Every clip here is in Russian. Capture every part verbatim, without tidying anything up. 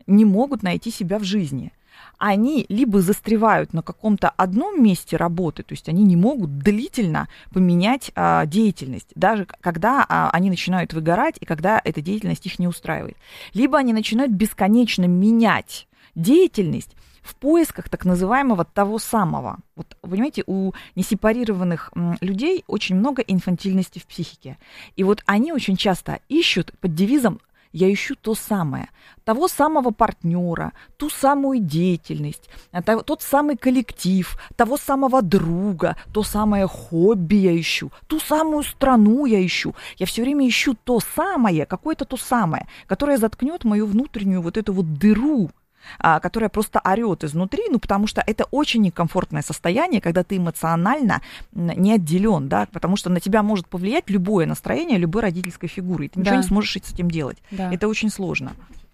не могут найти себя в жизни. Они либо застревают на каком-то одном месте работы, то есть они не могут длительно поменять а, деятельность, даже когда а, они начинают выгорать и когда эта деятельность их не устраивает. Либо они начинают бесконечно менять деятельность в поисках так называемого того самого. Вот, понимаете, у несепарированных м, людей очень много инфантильности в психике. И вот они очень часто ищут под девизом «я ищу то самое», того самого партнера, ту самую деятельность, тот самый коллектив, того самого друга, то самое хобби я ищу, ту самую страну я ищу. Я все время ищу то самое, какое-то то самое, которое заткнет мою внутреннюю вот эту вот дыру, которая просто орет изнутри, ну, потому что это очень некомфортное состояние, когда ты эмоционально не отделен, да, потому что на тебя может повлиять любое настроение любой родительской фигуры, и ты ничего да. не сможешь с этим делать. Да. Это очень сложно.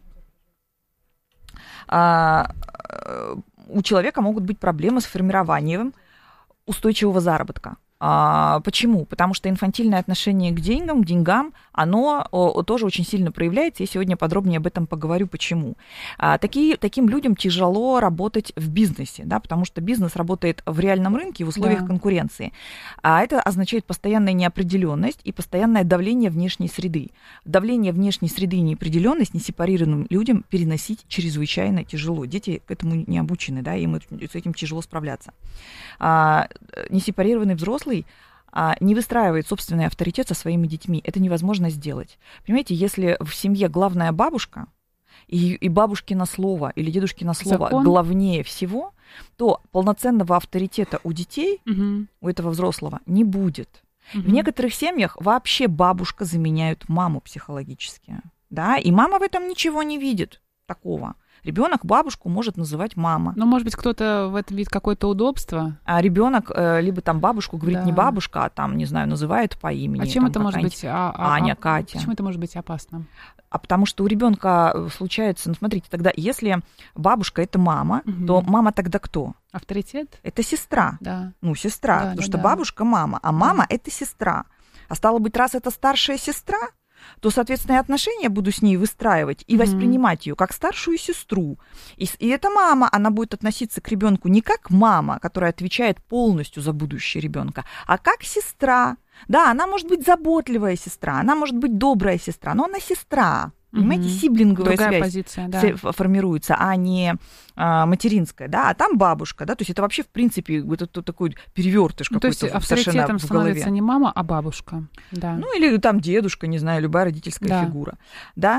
А, у человека могут быть проблемы с формированием устойчивого заработка. А, почему? Потому что инфантильное отношение к деньгам, к деньгам, оно о, тоже очень сильно проявляется. Я сегодня подробнее об этом поговорю, почему. А, такие, таким людям тяжело работать в бизнесе, да, потому что бизнес работает в реальном рынке в условиях да. конкуренции. А это означает постоянная неопределенность и постоянное давление внешней среды. Давление внешней среды и неопределенность несепарированным людям переносить чрезвычайно тяжело. Дети к этому не обучены, да, им с этим тяжело справляться. А, несепарированный взрослый не выстраивает собственный авторитет со своими детьми. Это невозможно сделать. Понимаете, если в семье главная бабушка, и, и бабушкино слово или дедушкино слово Закон. главнее всего, то полноценного авторитета у детей, угу. у этого взрослого, не будет. Угу. В некоторых семьях вообще бабушка заменяет маму психологически. Да? И мама в этом ничего не видит такого. Ребенок бабушку может называть мама. Но, может быть, кто-то в этом видит какое-то удобство. А ребенок либо там бабушку говорит да. не бабушка, а там, не знаю, называет по имени. А чем там, это может быть? А, а, Аня, а, Катя. Почему это может быть опасно? А потому что у ребенка случается, ну, смотрите, тогда, если бабушка это мама, угу. то мама тогда кто? Авторитет? Это сестра. Да. Ну, сестра, да, потому да, что да. бабушка мама, а мама да. это сестра. А стало быть, раз это старшая сестра, то, соответственно, и отношения буду с ней выстраивать и mm-hmm. воспринимать ее как старшую сестру. И, и эта мама, она будет относиться к ребенку не как мама, которая отвечает полностью за будущее ребенка, а как сестра. Да, она может быть заботливая сестра, она может быть добрая сестра, но она сестра. Понимаете, mm-hmm. сиблинговая Другая связь позиция, да. формируется, а не а, материнская, да, а там бабушка, да, то есть это вообще, в принципе, это такой перевертыш ну, какой-то совершенно в голове. То есть авторитетом становится не мама, а бабушка, да. Ну, или там дедушка, не знаю, любая родительская да. фигура, да.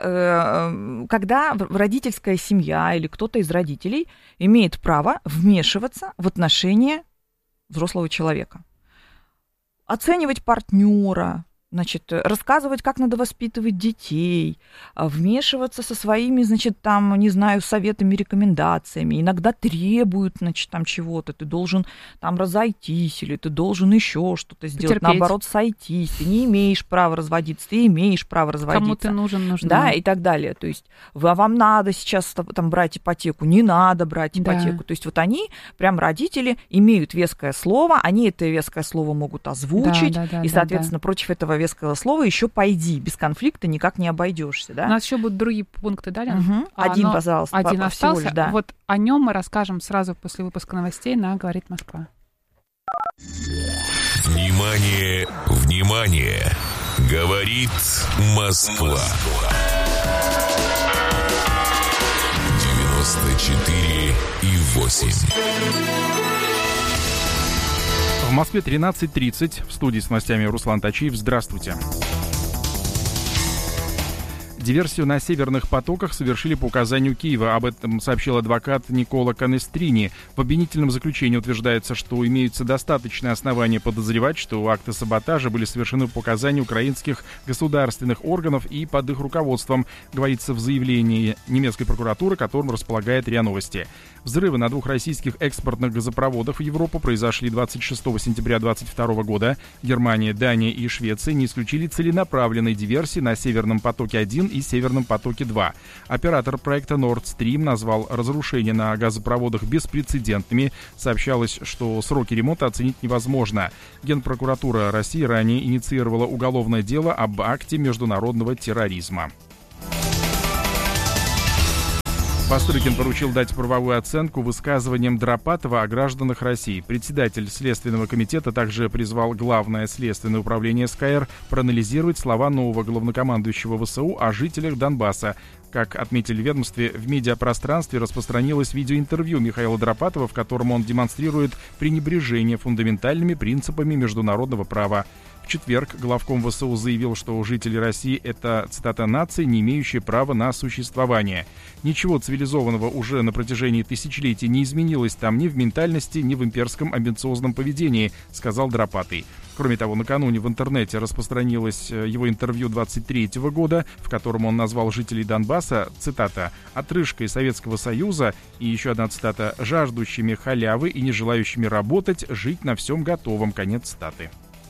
Когда родительская семья или кто-то из родителей имеет право вмешиваться в отношения взрослого человека, оценивать партнера, значит, рассказывать, как надо воспитывать детей, вмешиваться со своими, значит, там, не знаю, советами, рекомендациями, иногда требуют, значит, там чего-то, ты должен там разойтись, или ты должен еще что-то сделать, Потерпеть. Наоборот, сойтись, ты не имеешь права разводиться, ты имеешь право разводиться. Кому ты нужен, нужна. Да, и так далее, то есть вам надо сейчас там брать ипотеку, не надо брать ипотеку, да. то есть вот они, прям родители, имеют веское слово, они это веское слово могут озвучить, да, да, да, и, соответственно, да, да. против этого веского слова еще пойди, без конфликта никак не обойдешься, да? У нас еще будут другие пункты, да, Лен? Угу. Один, но пожалуйста, один по, остался. Лишь, да. Вот о нем мы расскажем сразу после выпуска новостей на «Говорит Москва». Внимание, внимание! Говорит Москва. девяносто четыре и восемь. В Москве тринадцать тридцать. В студии с новостями Руслан Тачиев. Здравствуйте. Диверсию на северных потоках совершили по указанию Киева. Об этом сообщил адвокат Никола Канестрини. В обвинительном заключении утверждается, что имеются достаточные основания подозревать, что акты саботажа были совершены по указанию украинских государственных органов и под их руководством, говорится в заявлении немецкой прокуратуры, которым располагает РИА Новости. Взрывы на двух российских экспортных газопроводах в Европу произошли двадцать шестого сентября две тысячи двадцать второго года. Германия, Дания и Швеция не исключили целенаправленной диверсии на Северном потоке-один и Северном потоке-два. Оператор проекта Nord Stream назвал разрушения на газопроводах беспрецедентными. Сообщалось, что сроки ремонта оценить невозможно. Генпрокуратура России ранее инициировала уголовное дело об акте международного терроризма. Бастрыкин поручил дать правовую оценку высказываниям Дропатова о гражданах России. Председатель Следственного комитета также призвал Главное следственное управление СКР проанализировать слова нового главнокомандующего ВСУ о жителях Донбасса. Как отметили в ведомстве, в медиапространстве распространилось видеоинтервью Михаила Дропатова, в котором он демонстрирует пренебрежение фундаментальными принципами международного права. В четверг главком ВСУ заявил, что жители России — это, цитата, «нация, не имеющая права на существование». Ничего цивилизованного уже на протяжении тысячелетий не изменилось там ни в ментальности, ни в имперском амбициозном поведении, сказал Дропатый. Кроме того, накануне в интернете распространилось его интервью двадцать третьего года, в котором он назвал жителей Донбасса, цитата, «отрыжкой Советского Союза» и еще одна цитата, «жаждущими халявы и не желающими работать, жить на всем готовом», конец цитаты.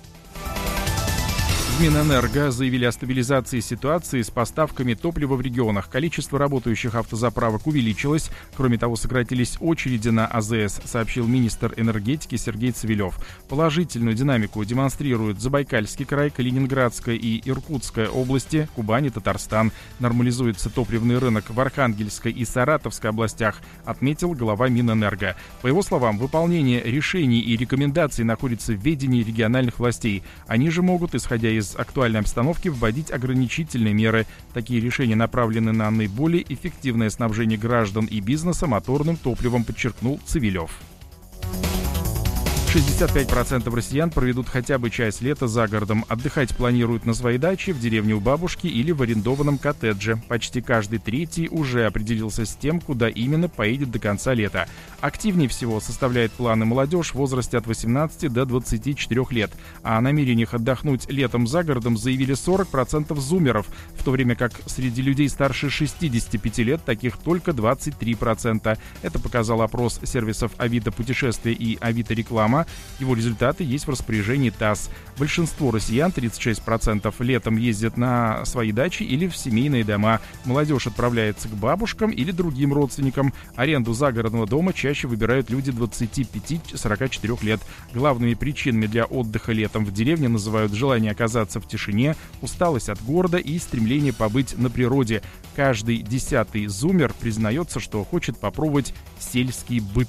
В Минэнерго заявили о стабилизации ситуации с поставками топлива в регионах. Количество работающих автозаправок увеличилось. Кроме того, сократились очереди на АЗС, сообщил министр энергетики Сергей Цивилев. Положительную динамику демонстрируют Забайкальский край, Калининградская и Иркутская области, Кубань и Татарстан. Нормализуется топливный рынок в Архангельской и Саратовской областях, отметил глава Минэнерго. По его словам, выполнение решений и рекомендаций находится в ведении региональных властей. Они же могут, исходя из из актуальной обстановки, вводить ограничительные меры. Такие решения направлены на наиболее эффективное снабжение граждан и бизнеса моторным топливом, подчеркнул Цивилев. шестьдесят пять процентов россиян проведут хотя бы часть лета за городом. Отдыхать планируют на своей даче, в деревне у бабушки или в арендованном коттедже. Почти каждый третий уже определился с тем, куда именно поедет до конца лета. Активнее всего составляет планы молодежь в возрасте от восемнадцати до двадцати четырёх лет. А о намерениях отдохнуть летом за городом заявили сорок процентов зумеров, в то время как среди людей старше шестидесяти пяти лет таких только двадцать три процента. Это показал опрос сервисов Авито путешествия и Авито реклама. Его результаты есть в распоряжении ТАСС. Большинство россиян, тридцать шесть процентов, летом ездят на свои дачи или в семейные дома. Молодежь отправляется к бабушкам или другим родственникам. Аренду загородного дома чаще выбирают люди двадцати пяти — сорока четырёх лет. Главными причинами для отдыха летом в деревне называют желание оказаться в тишине, усталость от города и стремление побыть на природе. Каждый десятый зумер признается, что хочет попробовать сельский быт.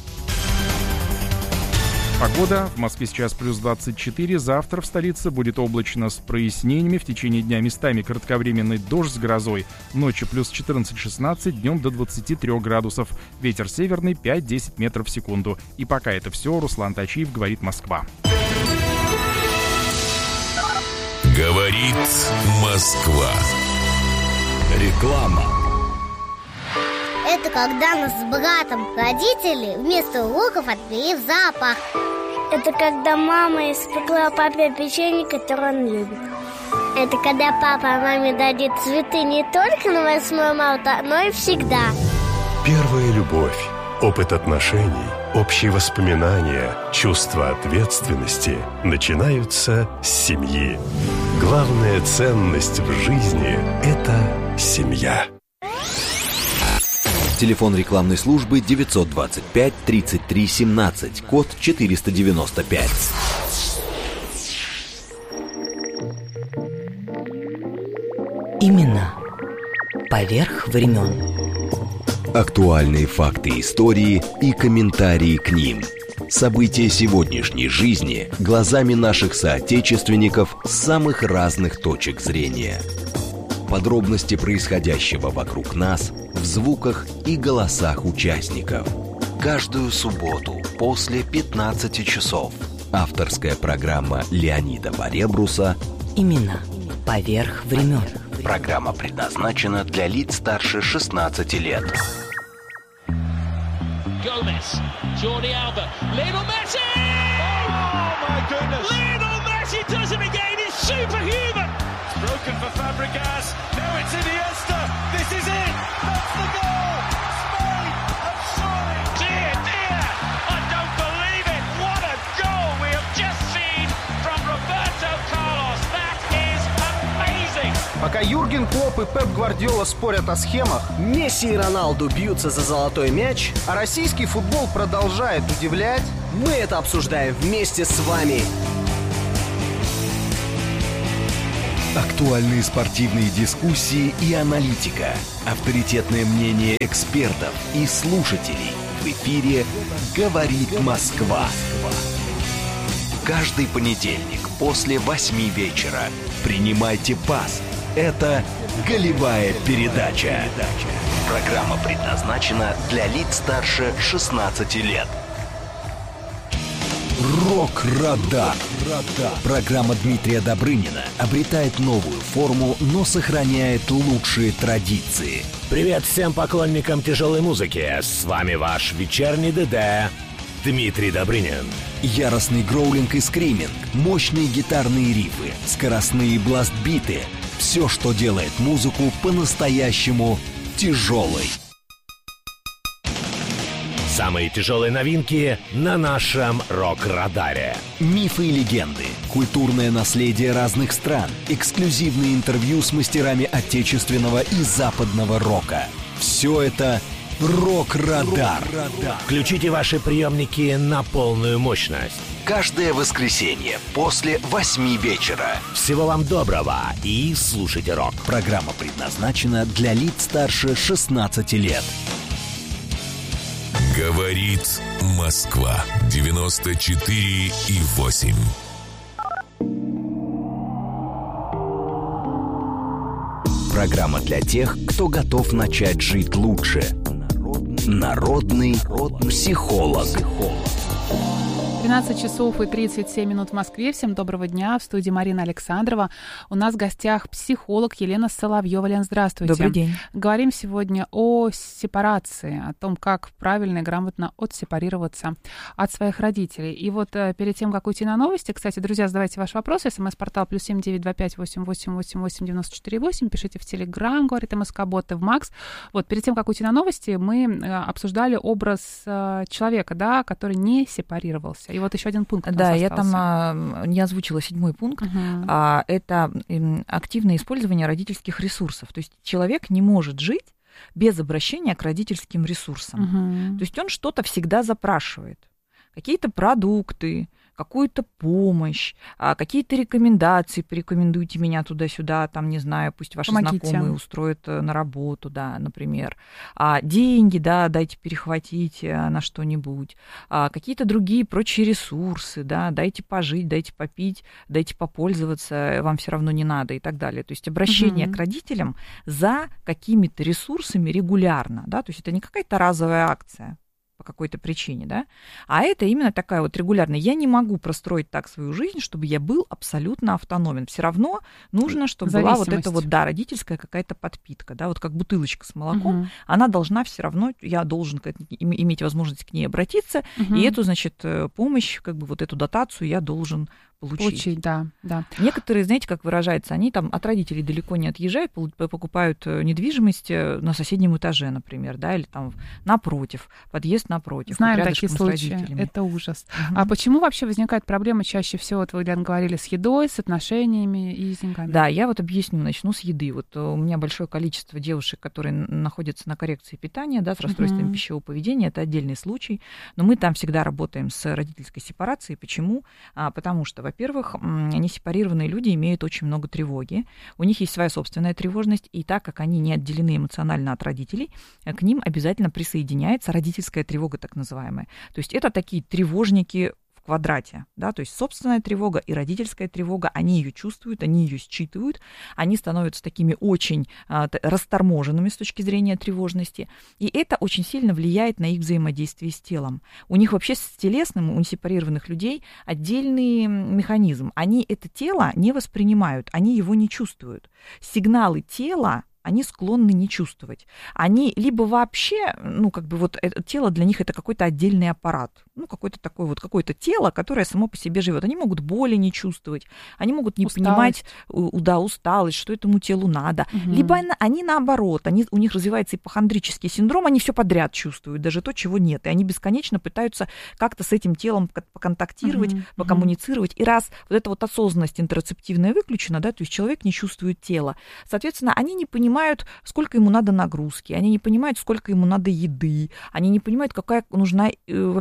Погода. В Москве сейчас плюс двадцать четыре. Завтра в столице будет облачно с прояснениями. В течение дня местами кратковременный дождь с грозой. Ночью плюс четырнадцать — шестнадцать, днем до двадцати трёх градусов. Ветер северный пять — десять метров в секунду. И пока это все. Руслан Тачиев, говорит Москва. Говорит Москва. Реклама. Это когда нас с братом родители вместо уроков отвели в зоопарк. Это когда мама испекла папе печенье, которое он любит. Это когда папа маме дарит цветы не только на восьмое марта, но и всегда. Первая любовь, опыт отношений, общие воспоминания, чувство ответственности начинаются с семьи. Главная ценность в жизни – это семья. Телефон рекламной службы девятьсот двадцать пять тридцать три семнадцать, код четыреста девяносто пять. Имена поверх времен. Актуальные факты истории и комментарии к ним. События сегодняшней жизни глазами наших соотечественников с самых разных точек зрения. Подробности происходящего вокруг нас в звуках и голосах участников. Каждую субботу после пятнадцати часов. Авторская программа Леонида Баребруса «Имена поверх времен». Программа предназначена для лиц старше шестнадцати лет. Gomez, Jordi Alba, Lionel Messi! Oh my goodness! Lionel Messi does it again! It's superhuman! Broken for Fabregas. Now it's Iniesta. This is it. That's the goal. Spain have scored. Dear, dear. I don't believe it. What a goal we have just seen from Roberto Carlos. That is amazing. Пока Юрген Клопп и Пеп Гвардиола спорят о схемах, Месси и Роналду бьются за золотой мяч, а российский футбол продолжает удивлять, мы это обсуждаем вместе с вами. Актуальные спортивные дискуссии и аналитика. Авторитетное мнение экспертов и слушателей. В эфире «Говорит Москва». Каждый понедельник после восьми вечера принимайте пас. Это «Голевая передача». Программа предназначена для лиц старше шестнадцати лет. Рок-Радар. Программа Дмитрия Добрынина обретает новую форму, но сохраняет лучшие традиции. Привет всем поклонникам тяжелой музыки. С вами ваш вечерний ДД Дмитрий Добрынин. Яростный гроулинг и скриминг, мощные гитарные рифы, скоростные бласт-биты. Все, что делает музыку по-настоящему тяжелой. Самые тяжелые новинки на нашем Рок-Радаре. Мифы и легенды, культурное наследие разных стран, эксклюзивные интервью с мастерами отечественного и западного рока. Все это Рок-Радар. Включите ваши приемники на полную мощность. Каждое воскресенье после восьми вечера. Всего вам доброго и слушайте рок. Программа предназначена для лиц старше шестнадцати лет. Говорит Москва. девяносто четыре и восемь. Программа для тех, кто готов начать жить лучше. Народный психолог. тринадцать часов и тридцать семь минут в Москве. Всем доброго дня. В студии Марина Александрова. У нас в гостях психолог Елена Соловьева. Лен, здравствуйте. Добрый день. Говорим сегодня о сепарации, о том, как правильно и грамотно отсепарироваться от своих родителей. И вот перед тем, как уйти на новости, кстати, друзья, задавайте ваши вопросы. СМС-портал плюс семь девять два пять восемь восемь восемь восемь девяносто четыре восемь. Пишите в Телеграм, говорит МСК-бот и в Макс. Вот перед тем, как уйти на новости, мы обсуждали образ человека, да, который не сепарировался. И вот еще один пункт. Да, я там а, не озвучила седьмой пункт. Uh-huh. А, это м, активное использование родительских ресурсов. То есть человек не может жить без обращения к родительским ресурсам. Uh-huh. То есть он что-то всегда запрашивает. Какие-то продукты, какую-то помощь, какие-то рекомендации, порекомендуйте меня туда-сюда, там, не знаю, пусть ваши Помогите. знакомые устроят на работу, да, например. А деньги, да, дайте перехватить на что-нибудь. А какие-то другие прочие ресурсы, да, дайте пожить, дайте попить, дайте попользоваться, вам все равно не надо и так далее. То есть обращение угу. к родителям за какими-то ресурсами регулярно, да, то есть это не какая-то разовая акция по какой-то причине, да, а это именно такая вот регулярная. Я не могу простроить так свою жизнь, чтобы я был абсолютно автономен. Все равно нужно, чтобы была вот эта вот, да, родительская какая-то подпитка, да, вот как бутылочка с молоком, угу. она должна все равно, я должен иметь возможность к ней обратиться, угу. и эту, значит, помощь, как бы вот эту дотацию я должен получить. Получить, да, да. Некоторые, знаете, как выражается, они там от родителей далеко не отъезжают, покупают недвижимость на соседнем этаже, например, да, или там напротив, подъезд напротив. Знаем вот такие случаи, это ужас. Угу. А почему вообще возникает проблема чаще всего, вот вы, Лен, говорили, с едой, с отношениями и с деньгами? Да, я вот объясню, начну с еды. Вот у меня большое количество девушек, которые находятся на коррекции питания, да, с расстройством угу. пищевого поведения, это отдельный случай, но мы там всегда работаем с родительской сепарацией. Почему? А, потому что, во-первых, несепарированные люди имеют очень много тревоги, у них есть своя собственная тревожность, и так как они не отделены эмоционально от родителей, к ним обязательно присоединяется родительская тревога, так называемая. То есть это такие тревожники в квадрате, да, то есть собственная тревога и родительская тревога, они ее чувствуют, они ее считывают, они становятся такими очень а, расторможенными с точки зрения тревожности, и это очень сильно влияет на их взаимодействие с телом. У них вообще с телесным, у несепарированных людей отдельный механизм. Они это тело не воспринимают, они его не чувствуют. Сигналы тела они склонны не чувствовать. Они либо вообще, ну, как бы вот это тело для них это какой-то отдельный аппарат, ну, какое-то такое вот, какое-то тело, которое само по себе живет. Они могут боли не чувствовать, они могут не усталость. понимать, да, усталость, что этому телу надо. Угу. Либо они наоборот, они, у них развивается ипохондрический синдром, они все подряд чувствуют, даже то, чего нет. И они бесконечно пытаются как-то с этим телом поконтактировать, угу. покоммуницировать. И раз вот эта вот осознанность интерцептивная выключена, да, то есть человек не чувствует тело, соответственно, они не понимают, понимают, сколько ему надо нагрузки, они не понимают, сколько ему надо еды, они не понимают, какая нужна э, вообще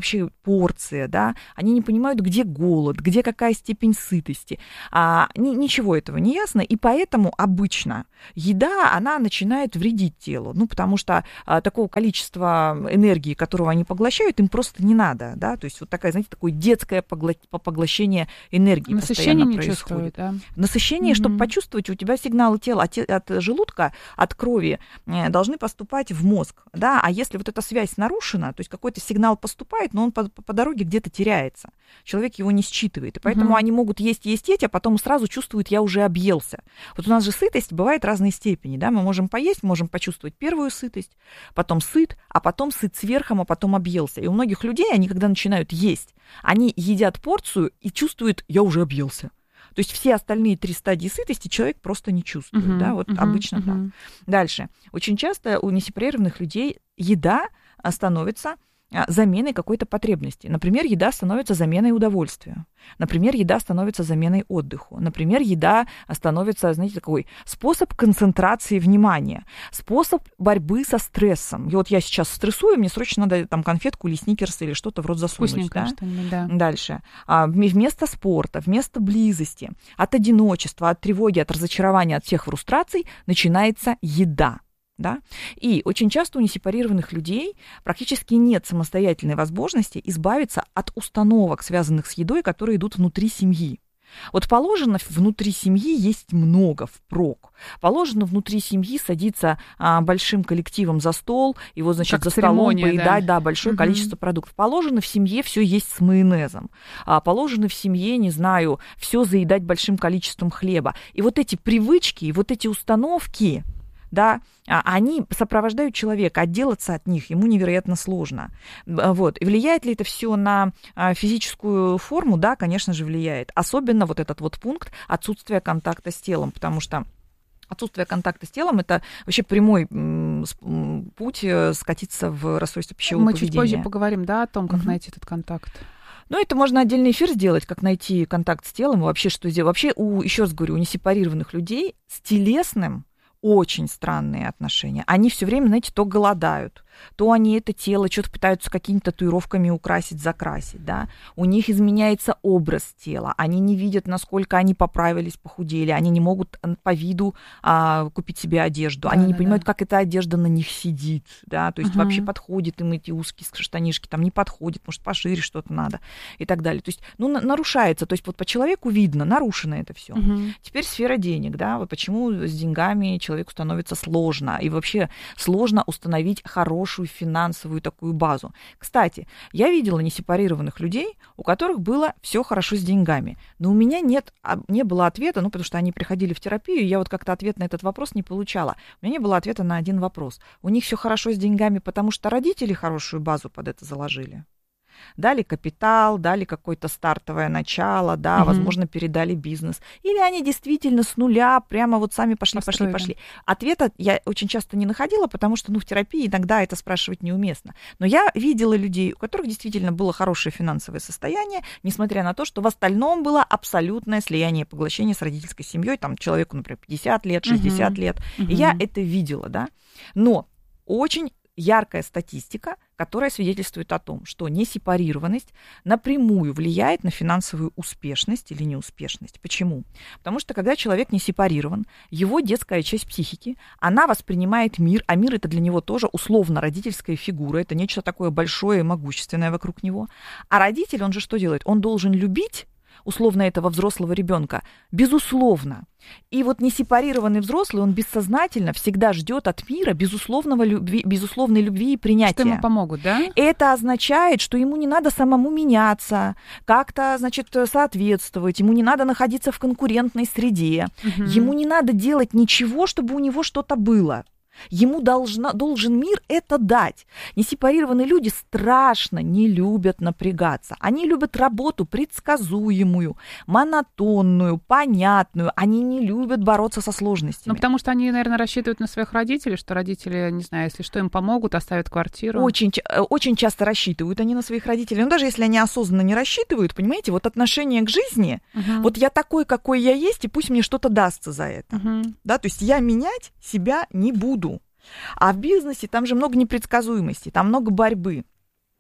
порция, да, они не понимают, где голод, где какая степень сытости. А, ни, ничего этого не ясно, и поэтому обычно еда, она начинает вредить телу, ну, потому что а, такого количества энергии, которого они поглощают, им просто не надо, да, то есть вот такая, знаете, такое детское погла- поглощение энергии насыщение постоянно не происходит. Чувствует, да? Насыщение, mm-hmm. чтобы почувствовать, у тебя сигналы тела от, от желудка, от крови должны поступать в мозг, да, а если вот эта связь нарушена, то есть какой-то сигнал поступает, но он по, по дороге где-то теряется, человек его не считывает, и поэтому mm-hmm. они могут есть, есть, есть, а потом сразу чувствуют, я уже объелся. Вот у нас же сытость бывает разной степени, да, мы можем поесть, можем почувствовать первую сытость, потом сыт, а потом сыт сверхом, а потом объелся. И у многих людей, они когда начинают есть, они едят порцию и чувствуют, я уже объелся. То есть все остальные три стадии сытости человек просто не чувствует, uh-huh, да, вот uh-huh, обычно uh-huh. так. Дальше. Очень часто у несепарированных людей еда становится заменой какой-то потребности. Например, еда становится заменой удовольствию. Например, еда становится заменой отдыху. Например, еда становится, знаете, такой способ концентрации внимания, способ борьбы со стрессом. И вот я сейчас стрессую, мне срочно надо там конфетку или сникерс или что-то в рот засунуть. Да? Да. Дальше. А, вместо спорта, вместо близости, от одиночества, от тревоги, от разочарования, от всех фрустраций начинается еда. Да? И очень часто у несепарированных людей практически нет самостоятельной возможности избавиться от установок, связанных с едой, которые идут внутри семьи. Вот положено внутри семьи есть много впрок. Положено внутри семьи садиться а, большим коллективом за стол, и вот, значит, как за столом поедать да? Да, большое угу. количество продуктов. Положено в семье все есть с майонезом. А, положено в семье, не знаю, все заедать большим количеством хлеба. И вот эти привычки, и вот эти установки, да, они сопровождают человека, отделаться от них ему невероятно сложно. Вот. И влияет ли это все на физическую форму? Да, конечно же, влияет. Особенно вот этот вот пункт отсутствия контакта с телом, потому что отсутствие контакта с телом – это вообще прямой путь скатиться в расстройство пищевого Мы поведения. Мы чуть позже поговорим, да, о том, как угу. найти этот контакт. Ну, это можно отдельный эфир сделать, как найти контакт с телом, вообще что сделать. Вообще, у, еще раз говорю, у несепарированных людей с телесным очень странные отношения. Они все время, знаете, то голодают, то они это тело что-то пытаются какими-то татуировками украсить, закрасить, да. У них изменяется образ тела, они не видят, насколько они поправились, похудели, они не могут по виду а, купить себе одежду, да, они не да, понимают, да. как эта одежда на них сидит, да, то есть uh-huh. вообще подходит им эти узкие штанишки, там не подходит, может, пошире что-то надо и так далее. То есть, ну, на- нарушается, то есть вот по человеку видно, нарушено это все. Uh-huh. Теперь сфера денег, да, вот почему с деньгами человеку становится сложно, и вообще сложно установить хорошую финансовую такую базу. Кстати, я видела несепарированных людей, у которых было все хорошо с деньгами, но у меня нет, не было ответа, ну, потому что они приходили в терапию, и я вот как-то ответ на этот вопрос не получала. У меня не было ответа на один вопрос. У них все хорошо с деньгами, потому что родители хорошую базу под это заложили. Дали капитал, дали какое-то стартовое начало, да, угу. возможно, передали бизнес. Или они действительно с нуля прямо вот сами пошли, Построили. пошли, пошли. Ответа я очень часто не находила, потому что, ну, в терапии иногда это спрашивать неуместно. Но я видела людей, у которых действительно было хорошее финансовое состояние, несмотря на то, что в остальном было абсолютное слияние, поглощение с родительской семьей, там, человеку, например, пятьдесят лет, шестьдесят угу. лет. Угу. И я это видела, да. Но очень яркая статистика, которая свидетельствует о том, что несепарированность напрямую влияет на финансовую успешность или неуспешность. Почему? Потому что когда человек не сепарирован, его детская часть психики, она воспринимает мир, а мир это для него тоже условно-родительская фигура, это нечто такое большое и могущественное вокруг него. А родитель, он же что делает? Он должен любить условно этого взрослого ребенка, безусловно. И вот несепарированный взрослый, он бессознательно всегда ждет от мира безусловного любви, безусловной любви и принятия. Что ему помогут, да? Это означает, что ему не надо самому меняться, как-то, значит, соответствовать, ему не надо находиться в конкурентной среде, угу. ему не надо делать ничего, чтобы у него что-то было. Ему должна, должен мир это дать. Несепарированные люди страшно не любят напрягаться. Они любят работу предсказуемую, монотонную, понятную. Они не любят бороться со сложностями. Ну, потому что они, наверное, рассчитывают на своих родителей, что родители, не знаю, если что, им помогут, оставят квартиру. Очень, очень часто рассчитывают они на своих родителей. Но даже если они осознанно не рассчитывают, понимаете, вот отношение к жизни, uh-huh. вот я такой, какой я есть, и пусть мне что-то дастся за это. Uh-huh. Да, то есть я менять себя не буду. А в бизнесе там же много непредсказуемости, там много борьбы.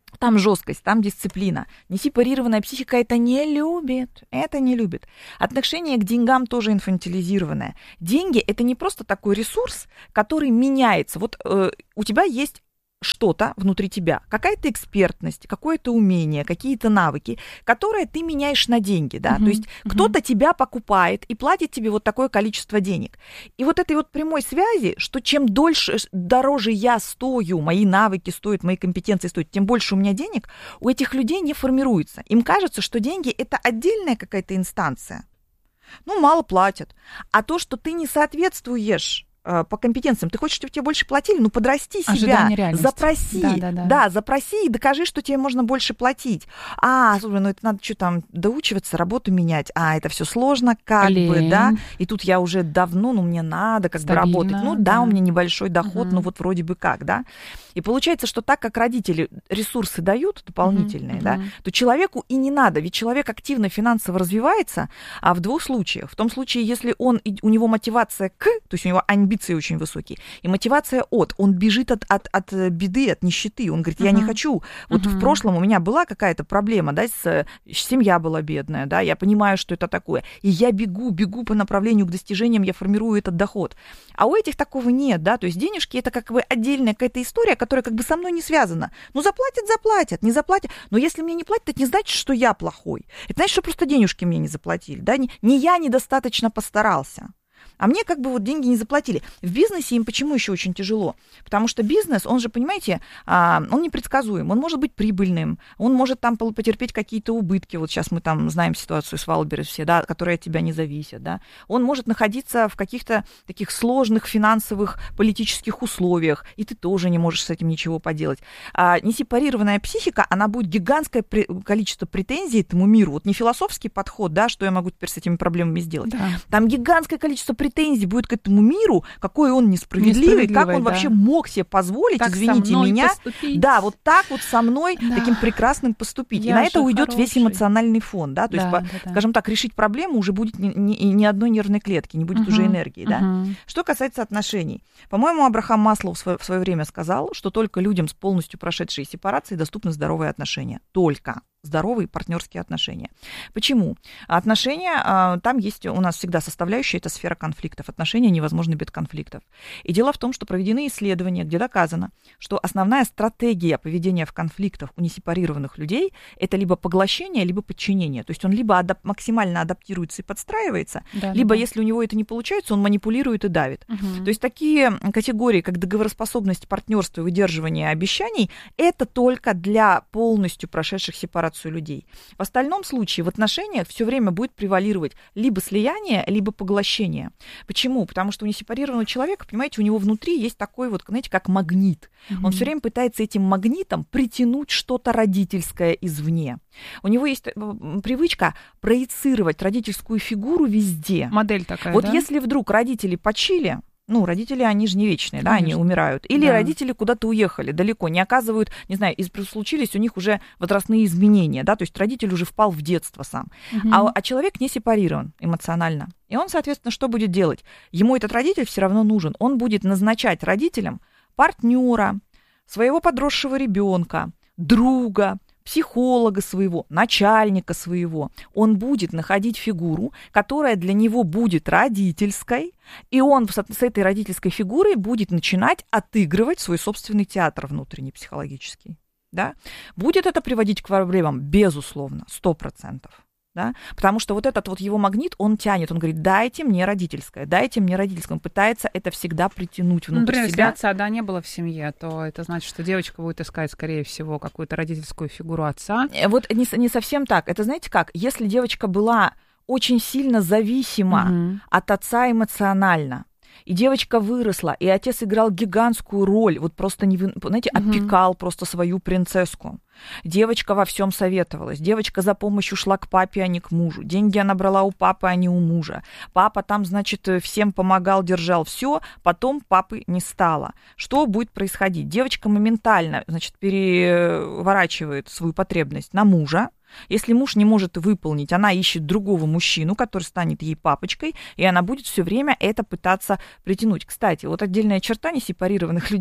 Там жесткость, там дисциплина. Несепарированная психика это не любит. Это не любит. Отношение к деньгам тоже инфантилизированное. Деньги это не просто такой ресурс, который меняется. Вот э, у тебя есть что-то внутри тебя, какая-то экспертность, какое-то умение, какие-то навыки, которые ты меняешь на деньги, да, uh-huh, то есть uh-huh. кто-то тебя покупает и платит тебе вот такое количество денег. И вот этой вот прямой связи, что чем дольше, дороже я стою, мои навыки стоят, мои компетенции стоят, тем больше у меня денег, у этих людей не формируется. Им кажется, что деньги это отдельная какая-то инстанция. Ну, мало платят. А то, что ты не соответствуешь по компетенциям. Ты хочешь, чтобы тебе больше платили? Ну, подрасти себя, запроси. Да, да, да. да, запроси и докажи, что тебе можно больше платить. А, слушай, ну это надо что там, доучиваться, работу менять. А, это все сложно, как Лень. бы, да. И тут я уже давно, ну, мне надо как Стабильно, бы работать. Ну, да, да, у меня небольшой доход, угу. ну, вот вроде бы как, да. И получается, что так как родители ресурсы дают дополнительные, угу, да, угу. то человеку и не надо, ведь человек активно финансово развивается, а в двух случаях. В том случае, если он, у него мотивация к, то есть у него амбиции очень высокие, и мотивация от, он бежит от, от, от беды, от нищеты, он говорит, я uh-huh. не хочу, вот uh-huh. в прошлом у меня была какая-то проблема, да, с, семья была бедная, да, я понимаю, что это такое, и я бегу, бегу по направлению к достижениям, я формирую этот доход, а у этих такого нет, да, то есть денежки это как бы отдельная какая-то история, которая как бы со мной не связана, ну заплатят, заплатят, не заплатят, но если мне не платят, это не значит, что я плохой, это значит, что просто денежки мне не заплатили, да, не, не я недостаточно постарался. А мне как бы вот деньги не заплатили. В бизнесе им почему еще очень тяжело? Потому что бизнес, он же, понимаете, он непредсказуем, он может быть прибыльным, он может там потерпеть какие-то убытки. Вот сейчас мы там знаем ситуацию с Валберес все, да, которые от тебя не зависят, да. Он может находиться в каких-то таких сложных финансовых, политических условиях, и ты тоже не можешь с этим ничего поделать. А несепарированная психика, она будет гигантское количество претензий этому миру. Вот не философский подход, да, что я могу теперь с этими проблемами сделать. Да. Там гигантское количество претензий будет к этому миру, какой он несправедливый, как он да. вообще мог себе позволить, так извините меня, поступить. да, вот так вот со мной да. таким прекрасным поступить. Я и на это уйдет хороший. весь эмоциональный фон, да, то да, есть, да, по, да. скажем так, решить проблему уже будет ни, ни, ни одной нервной клетки, не будет uh-huh. уже энергии, да. Uh-huh. Что касается отношений, по-моему, Абрахам Маслоу в свое, в свое время сказал, что только людям с полностью прошедшей сепарацией доступны здоровые отношения. Только. Здоровые партнерские отношения. Почему? Отношения, там есть у нас всегда составляющая, это сфера конфликтов. Отношения невозможны без конфликтов. И дело в том, что проведены исследования, где доказано, что основная стратегия поведения в конфликтах у несепарированных людей это либо поглощение, либо подчинение. То есть он либо адап- максимально адаптируется и подстраивается, да, либо, да. если у него это не получается, он манипулирует и давит. Угу. То есть такие категории, как договороспособность, партнерство и выдерживание обещаний, это только для полностью прошедших сепараций людей. В остальном случае в отношениях все время будет превалировать либо слияние, либо поглощение. Почему? Потому что у несепарированного человека, понимаете, у него внутри есть такой вот, знаете, как магнит. Mm-hmm. Он все время пытается этим магнитом притянуть что-то родительское извне. У него есть привычка проецировать родительскую фигуру везде. Модель такая, Вот да? если вдруг родители почили, ну, родители, они же не вечные, да, Конечно. Они умирают. Или да. родители куда-то уехали далеко, не оказывают, не знаю, случились у них уже возрастные изменения, да, то есть родитель уже впал в детство сам. Угу. А, а человек не сепарирован эмоционально. И он, соответственно, что будет делать? Ему этот родитель все равно нужен. Он будет назначать родителям партнера, своего подросшего ребенка, друга, психолога своего, начальника своего. Он будет находить фигуру, которая для него будет родительской, и он с этой родительской фигурой будет начинать отыгрывать свой собственный театр внутренний, психологический. Да? Будет это приводить к проблемам? Безусловно, сто процентов. Да? Потому что вот этот вот его магнит, он тянет, он говорит, дайте мне родительское, дайте мне родительское. Он пытается это всегда притянуть внутрь Например, себя. Если отца, да, не было в семье, то это значит, что девочка будет искать, скорее всего, какую-то родительскую фигуру отца. Вот не, не совсем так. Это знаете как? Если девочка была очень сильно зависима угу. от отца эмоционально, и девочка выросла, и отец играл гигантскую роль, вот просто, не, знаете, угу. опекал просто свою принцесску. Девочка во всем советовалась. Девочка за помощью шла к папе, а не к мужу. Деньги она брала у папы, а не у мужа. Папа там, значит, всем помогал, держал все. Потом папы не стало. Что будет происходить? Девочка моментально, значит, переворачивает свою потребность на мужа. Если муж не может выполнить, она ищет другого мужчину, который станет ей папочкой, и она будет все время это пытаться притянуть. Кстати, вот отдельная черта несепарированных людей,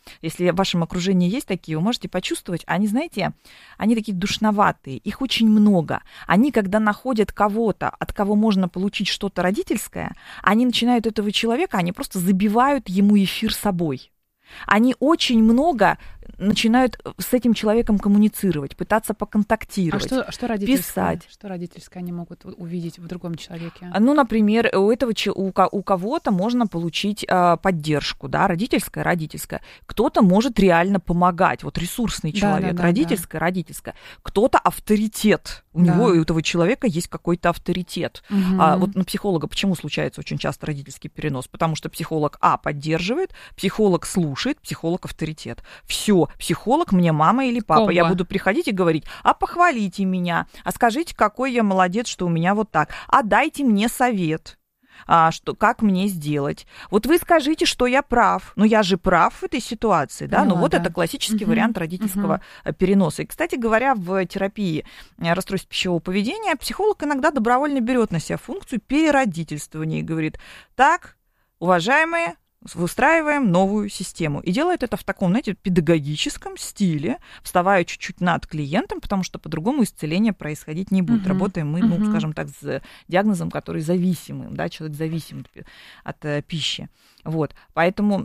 Если в вашем окружении есть такие, вы можете почувствовать, они, знаете, они такие душноватые, их очень много. Они, когда находят кого-то, от кого можно получить что-то родительское, они начинают этого человека, они просто забивают ему эфир собой. Они очень много начинают с этим человеком коммуницировать, пытаться поконтактировать, а что, что родительское? писать. Что родительское они могут увидеть в другом человеке? Ну, например, у этого у, у кого-то можно получить э, поддержку, да, родительская, родительская. Кто-то может реально помогать, вот ресурсный человек, да, да, родительская, да. родительская. Кто-то авторитет. У да. него, у этого человека есть какой-то авторитет. Угу. А, вот на психолога почему случается очень часто родительский перенос? Потому что психолог, а, поддерживает, психолог слушает, психолог авторитет. Все, психолог мне мама или папа. Комбо. Я буду приходить и говорить, а похвалите меня, а скажите, какой я молодец, что у меня вот так, а дайте мне совет. А, что, как мне сделать. Вот вы скажите, что я прав. Но я же прав в этой ситуации, да? Ну, вот да. это классический угу. вариант родительского угу. переноса. И, кстати говоря, в терапии расстройств пищевого поведения психолог иногда добровольно берет на себя функцию переродительствования и говорит, так, уважаемые, выстраиваем новую систему. И делает это в таком, знаете, педагогическом стиле, вставая чуть-чуть над клиентом, потому что по-другому исцеление происходить не будет. Uh-huh. Работаем мы, uh-huh. ну, скажем так, с диагнозом, который зависимый, да, человек зависим от, от пищи. Вот, поэтому...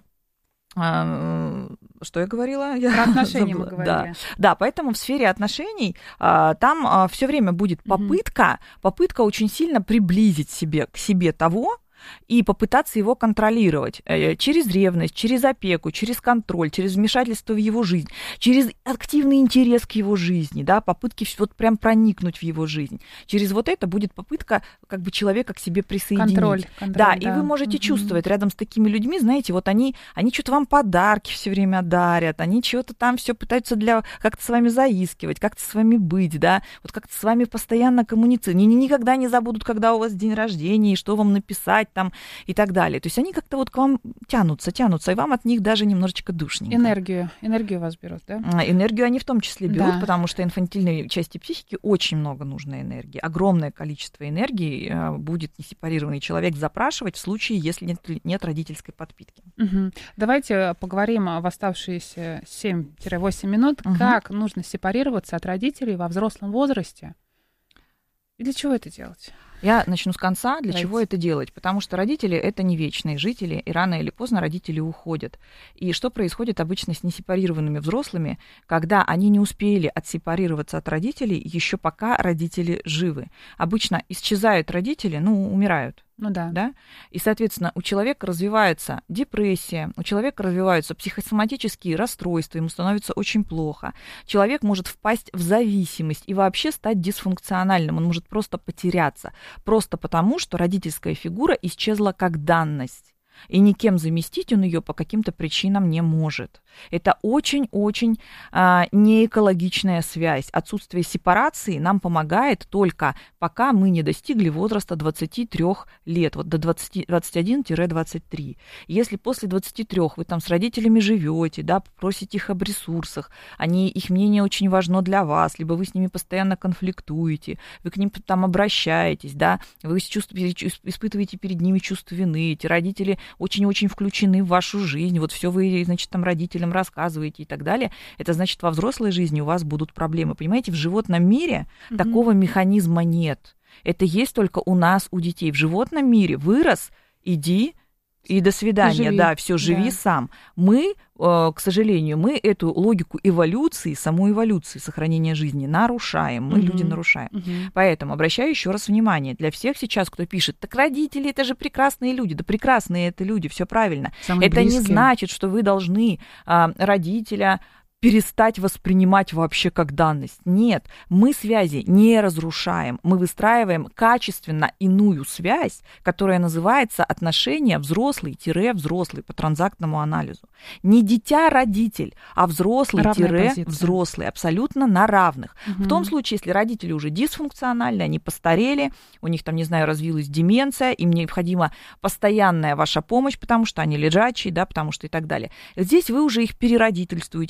Что я говорила? Про отношения мы говорили. Да. да, поэтому в сфере отношений а, там а, все время будет попытка, uh-huh. попытка очень сильно приблизить себе, к себе того, и попытаться его контролировать через ревность, через опеку, через контроль, через вмешательство в его жизнь, через активный интерес к его жизни, да, попытки вот прям проникнуть в его жизнь. Через вот это будет попытка как бы человека к себе присоединить. Контроль, контроль, да, да, и вы можете mm-hmm. чувствовать рядом с такими людьми, знаете, вот они, они что-то вам подарки все время дарят, они чего-то там все пытаются для как-то с вами заискивать, как-то с вами быть, да, вот как-то с вами постоянно коммуницировать. Они никогда не забудут, когда у вас день рождения, и что вам написать, там, и так далее. То есть они как-то вот к вам тянутся, тянутся, и вам от них даже немножечко душненько. Энергию, энергию вас берут, да? Энергию они в том числе берут, да. потому что инфантильной части психики очень много нужной энергии. Огромное количество энергии будет несепарированный человек запрашивать в случае, если нет, нет родительской подпитки. Угу. Давайте поговорим в оставшиеся семь-восемь минут, угу. как нужно сепарироваться от родителей во взрослом возрасте. И для чего это делать? Я начну с конца. Для Давайте. Чего это делать? Потому что родители — это не вечные жители, и рано или поздно родители уходят. И что происходит обычно с несепарированными взрослыми, когда они не успели отсепарироваться от родителей, еще пока родители живы? Обычно исчезают родители, ну, умирают. Ну да. да. И, соответственно, у человека развивается депрессия, у человека развиваются психосоматические расстройства, ему становится очень плохо. Человек может впасть в зависимость и вообще стать дисфункциональным, он может просто потеряться, просто потому, что родительская фигура исчезла как данность. И никем заместить он ее по каким-то причинам не может. Это очень-очень а, неэкологичная связь. Отсутствие сепарации нам помогает только пока мы не достигли возраста двадцати трёх лет, вот до двадцати, двадцать один - двадцать три. Если после двадцати трёх вы там с родителями живете, да, просите их об ресурсах, они, их мнение очень важно для вас, либо вы с ними постоянно конфликтуете, вы к ним там обращаетесь, да, вы чувствуете, испытываете перед ними чувство вины, эти родители очень-очень включены в вашу жизнь, вот все вы, значит, там родителям рассказываете и так далее, это значит, во взрослой жизни у вас будут проблемы. Понимаете, в животном мире mm-hmm. такого механизма нет. Это есть только у нас, у детей. В животном мире вырос, иди и до свидания, живи. да, все, живи да. сам. Мы, к сожалению, мы эту логику эволюции, саму эволюцию сохранения жизни нарушаем, мы, угу. люди, нарушаем. Угу. Поэтому обращаю еще раз внимание, для всех сейчас, кто пишет, так родители, это же прекрасные люди, да прекрасные это люди, все правильно. Самые это близкие. Не значит, что вы должны а, родителя перестать воспринимать вообще как данность. Нет, мы связи не разрушаем, мы выстраиваем качественно иную связь, которая называется отношения взрослый-взрослый по транзактному анализу. Не дитя-родитель, а взрослый-взрослый, абсолютно на равных. Угу. В том случае, если родители уже дисфункциональны, они постарели, у них там, не знаю, развилась деменция, им необходима постоянная ваша помощь, потому что они лежачие, да, потому что и так далее. Здесь вы уже их переродительствуете, да, это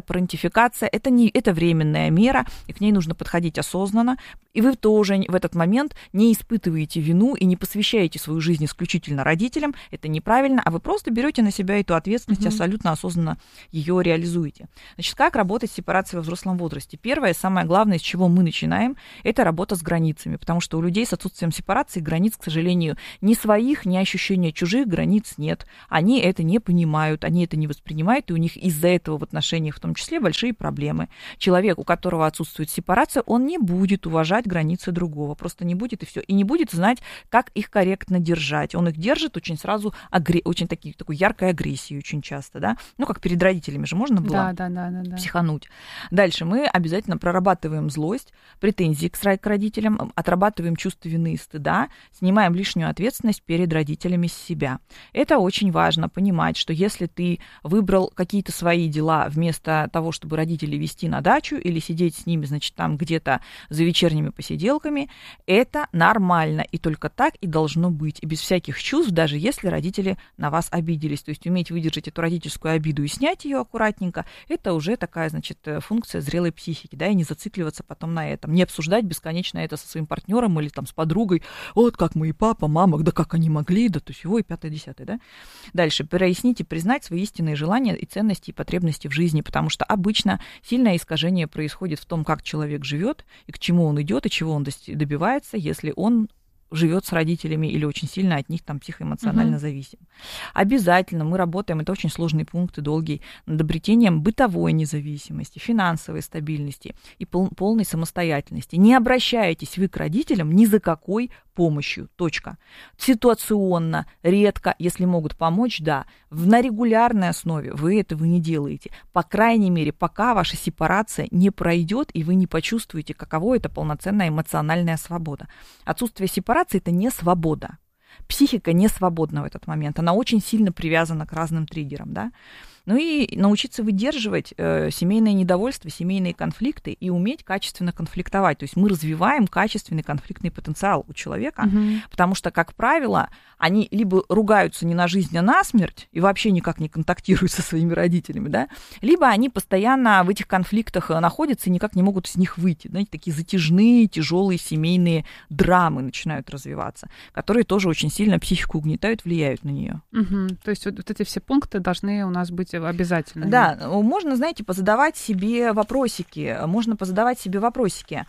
парентификация, это, не, это временная мера, и к ней нужно подходить осознанно, и вы тоже в этот момент не испытываете вину и не посвящаете свою жизнь исключительно родителям, это неправильно, а вы просто берете на себя эту ответственность, mm-hmm. абсолютно осознанно ее реализуете. Значит, как работать с сепарацией во взрослом возрасте? Первое, самое главное, с чего мы начинаем, это работа с границами, потому что у людей с отсутствием сепарации границ, к сожалению, ни своих, ни ощущения чужих границ нет. Они это не понимают, они это не воспринимают, и у них из-за этого в отношениях в том числе большие проблемы. Человек, у которого отсутствует сепарация, он не будет уважать границы другого, просто не будет и все, и не будет знать, как их корректно держать. Он их держит очень сразу, агре... очень таки, такой яркой агрессией очень часто, да, ну, как перед родителями же можно было да, да, да, да, да. психануть. Дальше мы обязательно прорабатываем злость, претензии к, к родителям, отрабатываем чувство вины и стыда, снимаем лишнюю ответственность перед родителями с себя. Это очень важно понимать, что если ты выбрал какие-то свои дела вместо того, чтобы родителей везти на дачу или сидеть с ними, значит, там где-то за вечерними посиделками, это нормально, и только так и должно быть, и без всяких чувств, даже если родители на вас обиделись. То есть уметь выдержать эту родительскую обиду и снять ее аккуратненько, это уже такая, значит, функция зрелой психики, да, и не зацикливаться потом на этом, не обсуждать бесконечно это со своим партнером или там с подругой, вот как мои папа, мама, да как они могли, да то всего и пятое-десятое, да. Дальше, прояснить и признать свои истинные желания и ценности и потребности в жизни, потому что обычно сильное искажение происходит в том, как человек живет и к чему он идет и чего он добивается, если он живет с родителями или очень сильно от них там психоэмоционально uh-huh. зависим. Обязательно мы работаем, это очень сложный пункт и долгий, над обретением бытовой независимости, финансовой стабильности и пол- полной самостоятельности. Не обращайтесь вы к родителям ни за какой помощью. Точка. Ситуационно, редко, если могут помочь, да. На регулярной основе вы этого не делаете. По крайней мере, пока ваша сепарация не пройдет, и вы не почувствуете, каково это полноценная эмоциональная свобода. Отсутствие сепарации – это не свобода. Психика не свободна в этот момент. Она очень сильно привязана к разным триггерам, да. Ну и научиться выдерживать э, семейное недовольство, семейные конфликты и уметь качественно конфликтовать. То есть мы развиваем качественный конфликтный потенциал у человека, mm-hmm. потому что, как правило, они либо ругаются не на жизнь, а на смерть и вообще никак не контактируют со своими родителями, да, либо они постоянно в этих конфликтах находятся и никак не могут из них выйти. Знаете, такие затяжные, тяжелые семейные драмы начинают развиваться, которые тоже очень сильно психику угнетают, влияют на нее. Mm-hmm. То есть вот, вот эти все пункты должны у нас быть обязательно. Да, можно, знаете, позадавать себе вопросики, можно позадавать себе вопросики,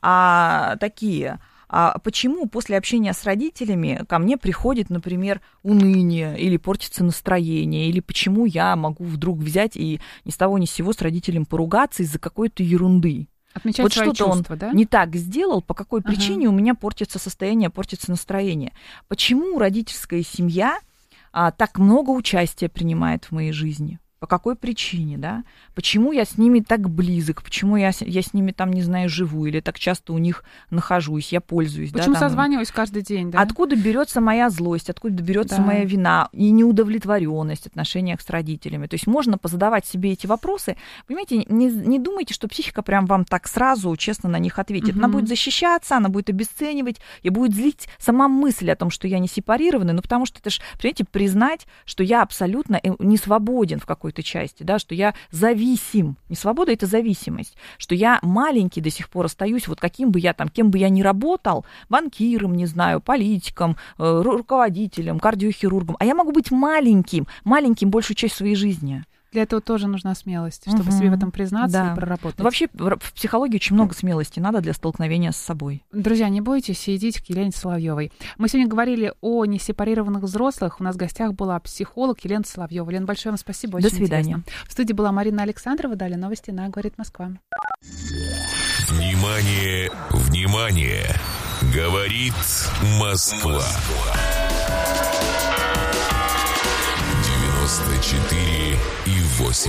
а, такие, а почему после общения с родителями ко мне приходит, например, уныние или портится настроение, или почему я могу вдруг взять и ни с того ни с сего с родителем поругаться из-за какой-то ерунды. Отмечать вот свои что-то чувства, он да? не так сделал, по какой ага. причине у меня портится состояние, портится настроение. Почему родительская семья а, так много участия принимает в моей жизни? По какой причине, да? Почему я с ними так близок? Почему я, я с ними там, не знаю, живу? Или так часто у них нахожусь, я пользуюсь? Почему да, там... созваниваюсь каждый день, да? Откуда берется моя злость, откуда берется да. моя вина и неудовлетворенность в отношениях с родителями? То есть можно позадавать себе эти вопросы. Понимаете, не, не думайте, что психика прям вам так сразу честно на них ответит. Угу. Она будет защищаться, она будет обесценивать и будет злить сама мысль о том, что я не сепарированный, ну потому что это же, понимаете, признать, что я абсолютно не свободен в какой-то части, да, что я зависим. Не свобода, это зависимость. Что я маленький до сих пор остаюсь, вот каким бы я там, кем бы я ни работал, банкиром, не знаю, политиком, э, руководителем, кардиохирургом, а я могу быть маленьким, маленьким большую часть своей жизни. Для этого тоже нужна смелость, чтобы угу. себе в этом признаться да. и проработать. Но вообще в психологии очень много смелости надо для столкновения с собой. Друзья, не бойтесь, идите к Елене Соловьевой. Мы сегодня говорили о несепарированных взрослых. У нас в гостях была психолог Елена Соловьева. Елена, большое вам спасибо. До очень свидания. Интересно. В студии была Марина Александрова. Далее новости на «Говорит Москва». Внимание, внимание! Говорит Москва. девяносто четыре и восемь.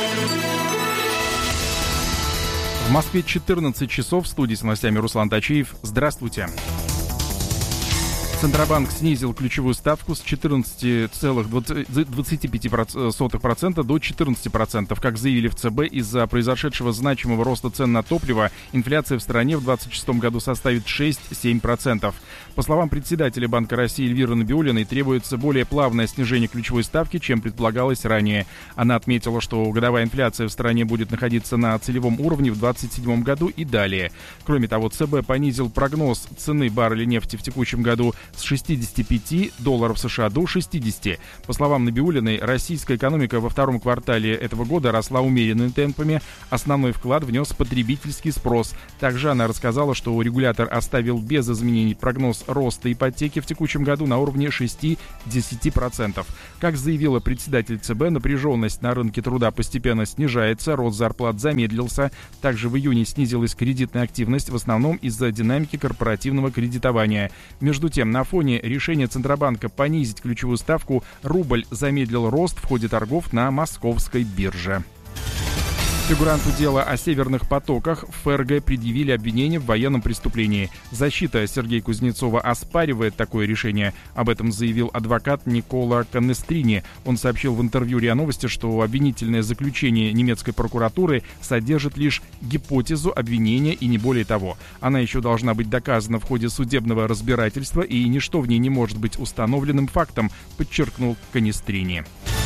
В Москве четырнадцать часов. В студии с новостями Руслан Тачиев. Здравствуйте. Центробанк снизил ключевую ставку с четырнадцати целых двадцати пяти сотых процента до четырнадцати процентов. Как заявили в ЦБ, из-за произошедшего значимого роста цен на топливо, инфляция в стране в две тысячи двадцать шестом году составит шесть-семь процентов. По словам председателя Банка России Эльвиры Набиуллиной, требуется более плавное снижение ключевой ставки, чем предполагалось ранее. Она отметила, что годовая инфляция в стране будет находиться на целевом уровне в две тысячи двадцать седьмом году и далее. Кроме того, ЦБ понизил прогноз цены барреля нефти в текущем году с шестидесяти пяти долларов США до шестидесяти. По словам Набиуллиной, российская экономика во втором квартале этого года росла умеренными темпами. Основной вклад внес потребительский спрос. Также она рассказала, что регулятор оставил без изменений прогноз роста ипотеки в текущем году на уровне шести-десяти процентов. Как заявила председатель ЦБ, напряженность на рынке труда постепенно снижается, рост зарплат замедлился. Также в июне снизилась кредитная активность, в основном из-за динамики корпоративного кредитования. Между тем, на фоне решения Центробанка понизить ключевую ставку, рубль замедлил рост в ходе торгов на московской бирже. Фигуранту дела о «Северных потоках» в ФРГ предъявили обвинение в военном преступлении. Защита Сергея Кузнецова оспаривает такое решение. Об этом заявил адвокат Никола Канестрини. Он сообщил в интервью РИА Новости, что обвинительное заключение немецкой прокуратуры содержит лишь гипотезу обвинения и не более того. Она еще должна быть доказана в ходе судебного разбирательства, и ничто в ней не может быть установленным фактом, подчеркнул Канестрини.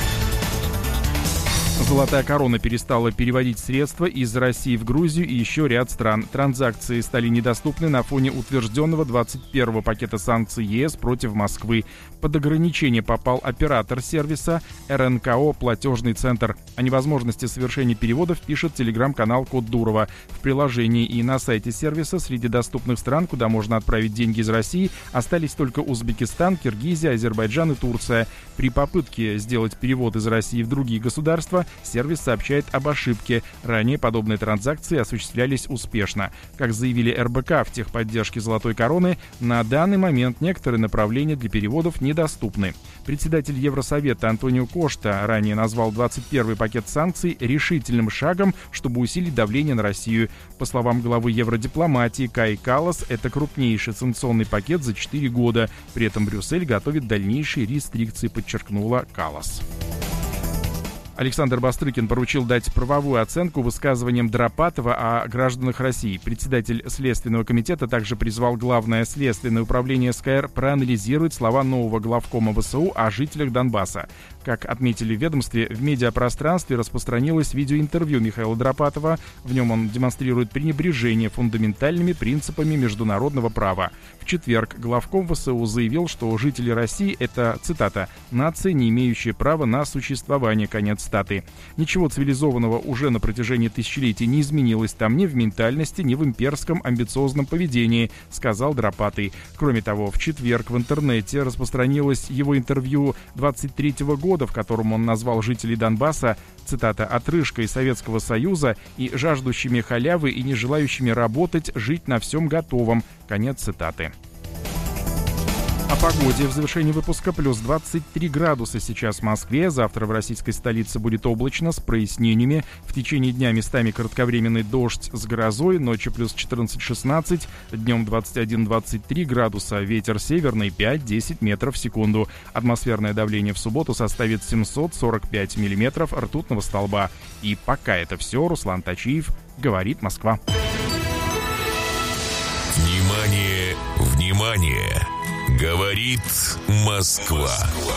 «Золотая корона» перестала переводить средства из России в Грузию и еще ряд стран. Транзакции стали недоступны на фоне утвержденного двадцать первого пакета санкций ЕС против Москвы. Под ограничение попал оператор сервиса эр эн ка о «Платежный центр». О невозможности совершения переводов пишет телеграм-канал Код Дурова. В приложении и на сайте сервиса среди доступных стран, куда можно отправить деньги из России, остались только Узбекистан, Киргизия, Азербайджан и Турция. При попытке сделать перевод из России в другие государства сервис сообщает об ошибке. Ранее подобные транзакции осуществлялись успешно. Как заявили эр бэ ка в техподдержке «Золотой короны», на данный момент некоторые направления для переводов недоступны. Председатель Евросовета Антонио Кошта ранее назвал двадцать первый пакет санкций решительным шагом, чтобы усилить давление на Россию. По словам главы евродипломатии Каи Каллас, это крупнейший санкционный пакет за четыре года. При этом Брюссель готовит дальнейшие рестрикции, подчеркнула Каллас. Александр Бастрыкин поручил дать правовую оценку высказываниям Дропатова о гражданах России. Председатель Следственного комитета также призвал Главное следственное управление эс ка эр проанализировать слова нового главкома вэ эс у о жителях Донбасса. Как отметили в ведомстве, в медиапространстве распространилось видеоинтервью Михаила Дропатова. В нем он демонстрирует пренебрежение фундаментальными принципами международного права. В четверг главком вэ эс у заявил, что жители России — это, цитата, «нация, не имеющая права на существование», конец цитаты. Ничего цивилизованного уже на протяжении тысячелетий не изменилось там ни в ментальности, ни в имперском амбициозном поведении, сказал Дропатый. Кроме того, в четверг в интернете распространилось его интервью двадцать третьего года, в котором он назвал жителей Донбасса, цитата, «отрыжкой Советского Союза и жаждущими халявы и не желающими работать, жить на всем готовом», конец цитаты. О погоде в завершении выпуска. Плюс двадцать три градуса сейчас в Москве. Завтра в российской столице будет облачно с прояснениями. В течение дня местами кратковременный дождь с грозой. Ночью плюс четырнадцать-шестнадцать. Днем двадцать один-двадцать три градуса. Ветер северный пять-десять метров в секунду. Атмосферное давление в субботу составит семьсот сорок пять миллиметров ртутного столба. И пока это все. Руслан Тачиев, говорит Москва. Внимание, внимание! Говорит Москва.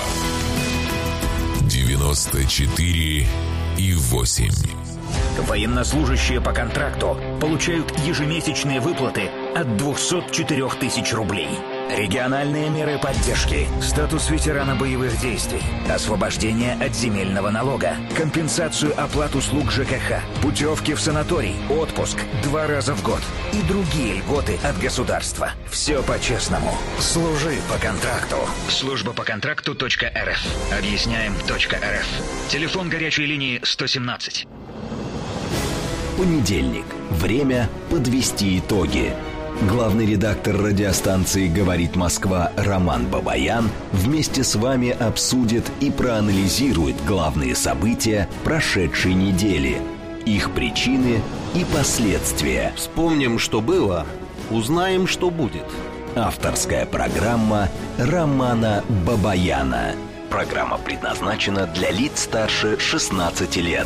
девяносто четыре и восемь. Военнослужащие по контракту получают ежемесячные выплаты от двухсот четырёх тысяч рублей. Региональные меры поддержки, статус ветерана боевых действий, освобождение от земельного налога, компенсацию оплат услуг жэ ка ха, путевки в санаторий, отпуск два раза в год и другие льготы от государства. Все по-честному. Служи по контракту. Служба по контракту точка эр эф. Объясняем точка эр эф. Телефон горячей линии сто семнадцать. Понедельник. Время подвести итоги. Главный редактор радиостанции «Говорит Москва» Роман Бабаян вместе с вами обсудит и проанализирует главные события прошедшей недели, их причины и последствия. Вспомним, что было, узнаем, что будет. Авторская программа Романа Бабаяна. Программа предназначена для лиц старше шестнадцати лет.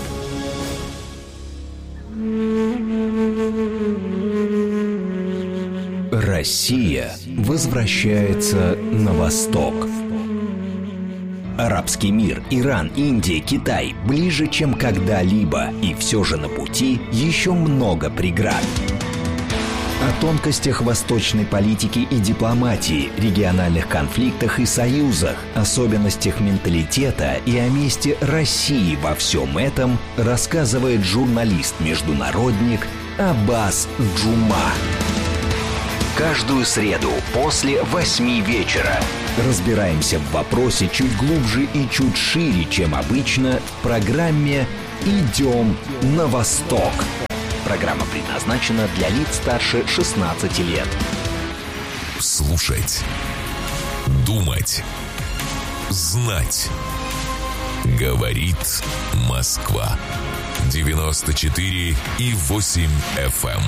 Россия возвращается на восток. Арабский мир, Иран, Индия, Китай ближе, чем когда-либо, и все же на пути еще много преград. О тонкостях восточной политики и дипломатии, региональных конфликтах и союзах, особенностях менталитета и о месте России во всем этом рассказывает журналист-международник Аббас Джума. Каждую среду после восьми вечера разбираемся в вопросе чуть глубже и чуть шире, чем обычно, в программе «Идем на восток». Программа предназначена для лиц старше шестнадцати лет. Слушать, думать, знать. Говорит Москва. девяносто четыре и восемь эф эм.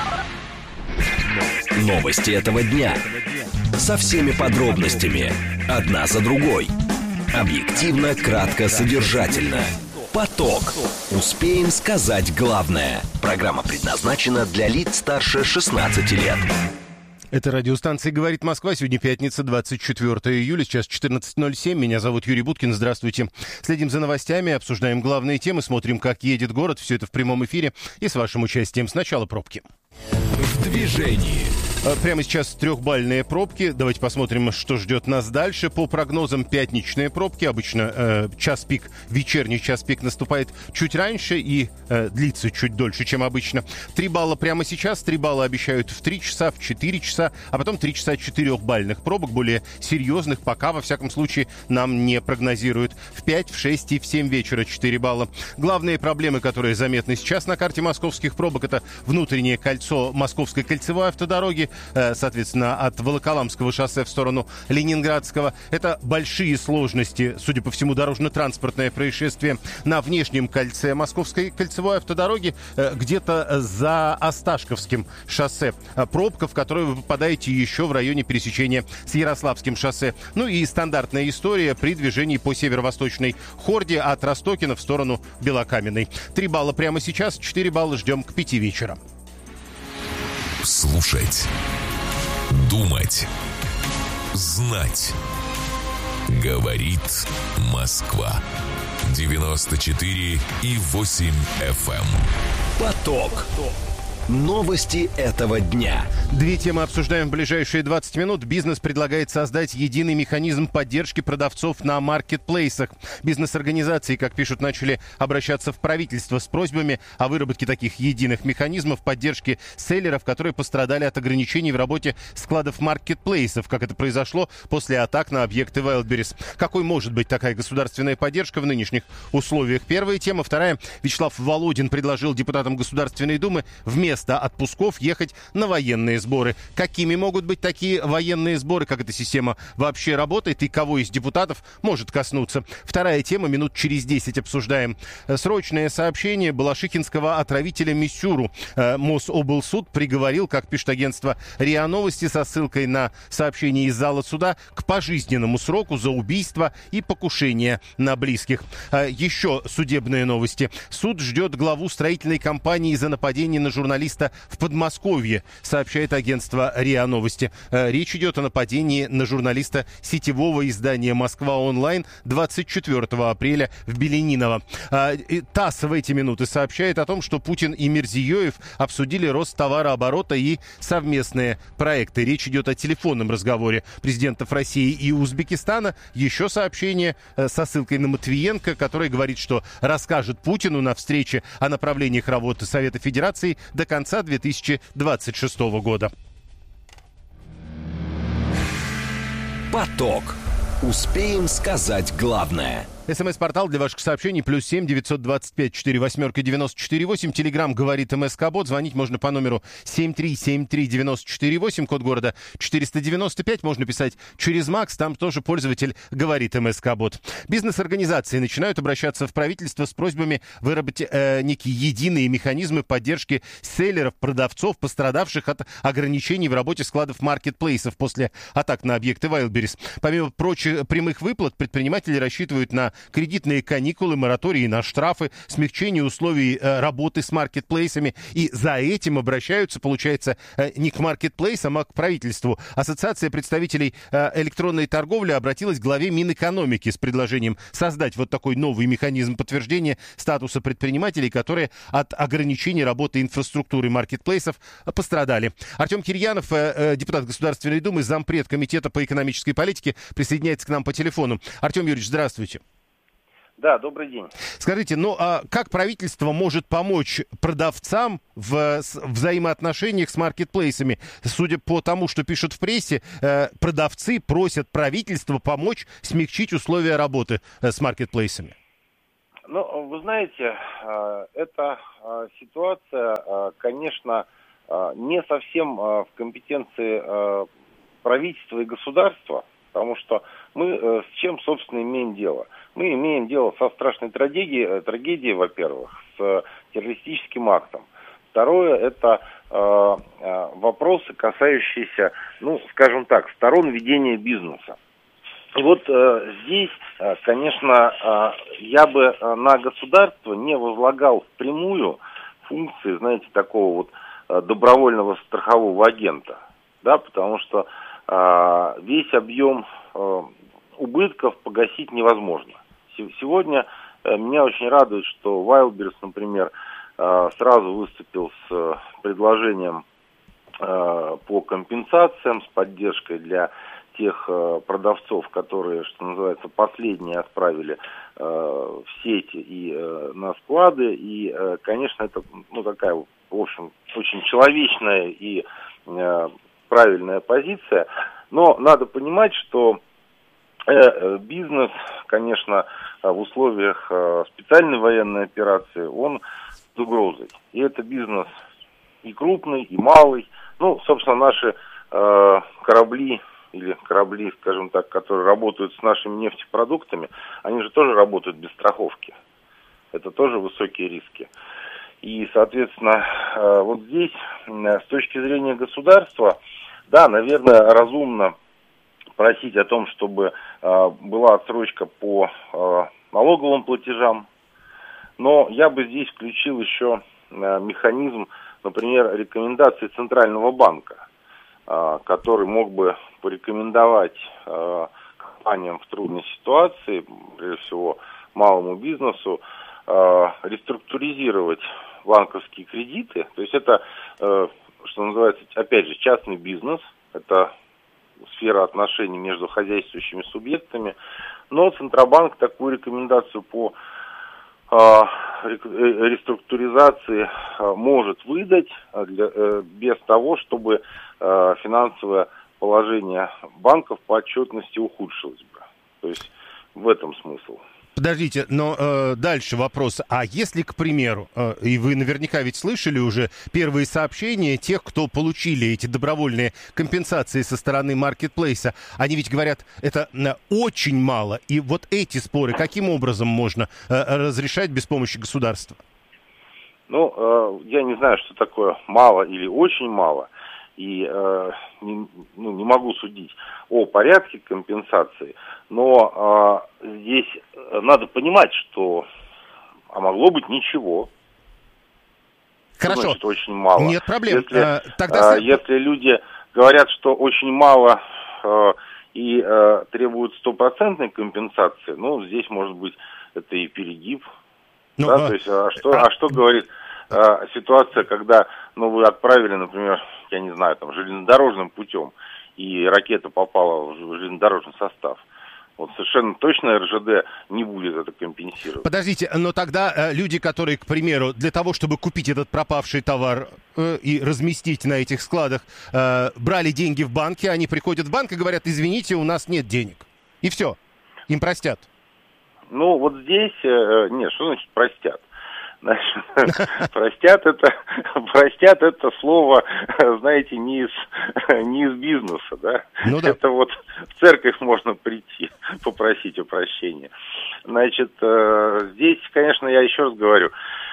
Новости этого дня. Со всеми подробностями. Одна за другой. Объективно, кратко, содержательно. Поток. Успеем сказать главное. Программа предназначена для лиц старше шестнадцати лет. Это радиостанция «Говорит Москва». Сегодня пятница, двадцать четвёртого июля, сейчас четырнадцать ноль семь. Меня зовут Юрий Буткин. Здравствуйте. Следим за новостями, обсуждаем главные темы, смотрим, как едет город. Все это в прямом эфире и с вашим участием. Сначала пробки. В движении. Прямо сейчас трехбальные пробки. Давайте посмотрим, что ждет нас дальше. По прогнозам, пятничные пробки. Обычно э, час пик, вечерний час пик наступает чуть раньше и э, длится чуть дольше, чем обычно. Три балла прямо сейчас. Три балла обещают в три часа, в четыре часа, а потом три часа четырехбальных пробок, более серьезных, пока, во всяком случае, нам не прогнозируют. В пять, в шесть и в семь вечера четыре балла. Главные проблемы, которые заметны сейчас на карте московских пробок, это внутреннее кольцо Московской кольцевой автодороги, соответственно, от Волоколамского шоссе в сторону Ленинградского. Это большие сложности, судя по всему, дорожно-транспортное происшествие на внешнем кольце Московской кольцевой автодороги, где-то за Осташковским шоссе. Пробка, в которую вы попадаете еще в районе пересечения с Ярославским шоссе. Ну и стандартная история при движении по северо-восточной хорде от Ростокина в сторону Белокаменной. Три балла прямо сейчас, четыре балла ждем к пяти вечера. Слушать, думать, знать. Говорит Москва. девяносто четыре и восемь эф эм. Поток. Новости этого дня. Две темы обсуждаем в ближайшие двадцать минут. Бизнес предлагает создать единый механизм поддержки продавцов на маркетплейсах. Бизнес-организации, как пишут, начали обращаться в правительство с просьбами о выработке таких единых механизмов поддержки селлеров, которые пострадали от ограничений в работе складов маркетплейсов, как это произошло после атак на объекты Wildberries. Какой может быть такая государственная поддержка в нынешних условиях? Первая тема. Вторая. Вячеслав Володин предложил депутатам Государственной Думы вместо отпусков ехать на военные сборы. Какими могут быть такие военные сборы, как эта система вообще работает и кого из депутатов может коснуться? Вторая тема, минут через десять обсуждаем. Срочное сообщение балашихинского отравителя Мисюру. Мособлсуд приговорил, как пишет агентство РИА Новости со ссылкой на сообщение из зала суда, к пожизненному сроку за убийство и покушение на близких. Еще судебные новости. Суд ждет главу строительной компании за нападение на журналиста в Подмосковье, сообщает агентство РИА Новости. Речь идет о нападении на журналиста сетевого издания «Москва онлайн» двадцать четвёртого апреля в Белениново. ТАСС в эти минуты сообщает о том, что Путин и Мирзиёев обсудили рост товарооборота и совместные проекты. Речь идет о телефонном разговоре президентов России и Узбекистана. Еще сообщение со ссылкой на Матвиенко, который говорит, что расскажет Путину на встрече о направлениях работы Совета Федерации до конца две тысячи двадцать шестого года. Поток. Успеем сказать главное. СМС-портал для ваших сообщений плюс семь девятьсот двадцать пять сорок восемь девяносто четыре восемь. Телеграмм говорит МСК-бот. Звонить можно по номеру семь три семь три девяносто четыре восемь, код города четыреста девяносто пять. Можно писать через Макс, там тоже пользователь говорит МСК-бот. Бизнес-организации начинают обращаться в правительство с просьбами выработать э, некие единые механизмы поддержки селлеров, продавцов, пострадавших от ограничений в работе складов маркетплейсов после атак на объекты Wildberries. Помимо прочих прямых выплат, предприниматели рассчитывают на кредитные каникулы, моратории на штрафы, смягчение условий э, работы с маркетплейсами. И за этим обращаются, получается, э, не к маркетплейсам, а к правительству. Ассоциация представителей э, электронной торговли обратилась к главе Минэкономики с предложением создать вот такой новый механизм подтверждения статуса предпринимателей, которые от ограничений работы инфраструктуры маркетплейсов пострадали. Артем Кирьянов, э, э, депутат Государственной Думы, зампред Комитета по экономической политике, присоединяется к нам по телефону. Артем Юрьевич, здравствуйте. Да, добрый день. Скажите, ну а как правительство может помочь продавцам в взаимоотношениях с маркетплейсами? Судя по тому, что пишут в прессе, продавцы просят правительство помочь смягчить условия работы с маркетплейсами. Ну, вы знаете, эта ситуация, конечно, не совсем в компетенции правительства и государства, потому что мы с чем, собственно, имеем дело? Мы имеем дело со страшной трагедией, трагедией, во-первых, с террористическим актом. Второе, это э, э, вопросы, касающиеся, ну, скажем так, сторон ведения бизнеса. И вот э, здесь, э, конечно, э, я бы э, на государство не возлагал впрямую функции, знаете, такого вот э, добровольного страхового агента, да, потому что э, весь объем э, убытков погасить невозможно. Сегодня э, меня очень радует, что Wildberries, например, э, сразу выступил с э, предложением э, по компенсациям, с поддержкой для тех э, продавцов, которые, что называется, последние отправили э, в сети и э, на склады. И, э, конечно, это, ну, такая, в общем, очень человечная и э, правильная позиция. Но надо понимать, что бизнес, конечно, в условиях специальной военной операции, он под угрозой. И это бизнес и крупный, и малый. Ну, собственно, наши э, корабли, или корабли, скажем так, которые работают с нашими нефтепродуктами, они же тоже работают без страховки. Это тоже высокие риски. И, соответственно, э, вот здесь, э, с точки зрения государства, да, наверное, разумно просить о том, чтобы э, была отсрочка по э, налоговым платежам. Но я бы здесь включил еще э, механизм, например, рекомендаций Центрального банка, э, который мог бы порекомендовать э, компаниям в трудной ситуации, прежде всего малому бизнесу, э, реструктуризировать банковские кредиты. То есть это, э, что называется, опять же, частный бизнес, это сфера отношений между хозяйствующими субъектами, но Центробанк такую рекомендацию по э, реструктуризации э, может выдать для, э, без того, чтобы э, финансовое положение банков по отчетности ухудшилось бы. То есть в этом смысл. Подождите, но э, дальше вопрос. А если, к примеру, э, и вы наверняка ведь слышали уже первые сообщения тех, кто получили эти добровольные компенсации со стороны маркетплейса, они ведь говорят, это э, очень мало. И вот эти споры каким образом можно э, разрешать без помощи государства? Ну, э, я не знаю, что такое мало или очень мало. И э, не, ну, не могу судить о порядке компенсации, но э, здесь надо понимать, что а могло быть ничего. Хорошо. Значит, очень мало. Нет проблем. Если, а, тогда... э, если люди говорят, что очень мало э, и э, требуют стопроцентной компенсации, ну, здесь, может быть, это и перегиб. Ну, да? а... То есть, а что, а... а что говорит э, ситуация, когда, ну, вы отправили, например, я не знаю, там, железнодорожным путем, и ракета попала в железнодорожный состав. Вот совершенно точно эр жэ дэ не будет это компенсировать. Подождите, но тогда э, люди, которые, к примеру, для того, чтобы купить этот пропавший товар э, и разместить на этих складах, э, брали деньги в банке, они приходят в банк и говорят, извините, у нас нет денег. И все, им простят. Ну, вот здесь, нет, что значит простят? Значит, простят это, простят это слово, знаете, не из, не из бизнеса, да? Ну, да. Это вот в церковь можно прийти, попросить о прощении. Значит, здесь, конечно, я еще раз говорю,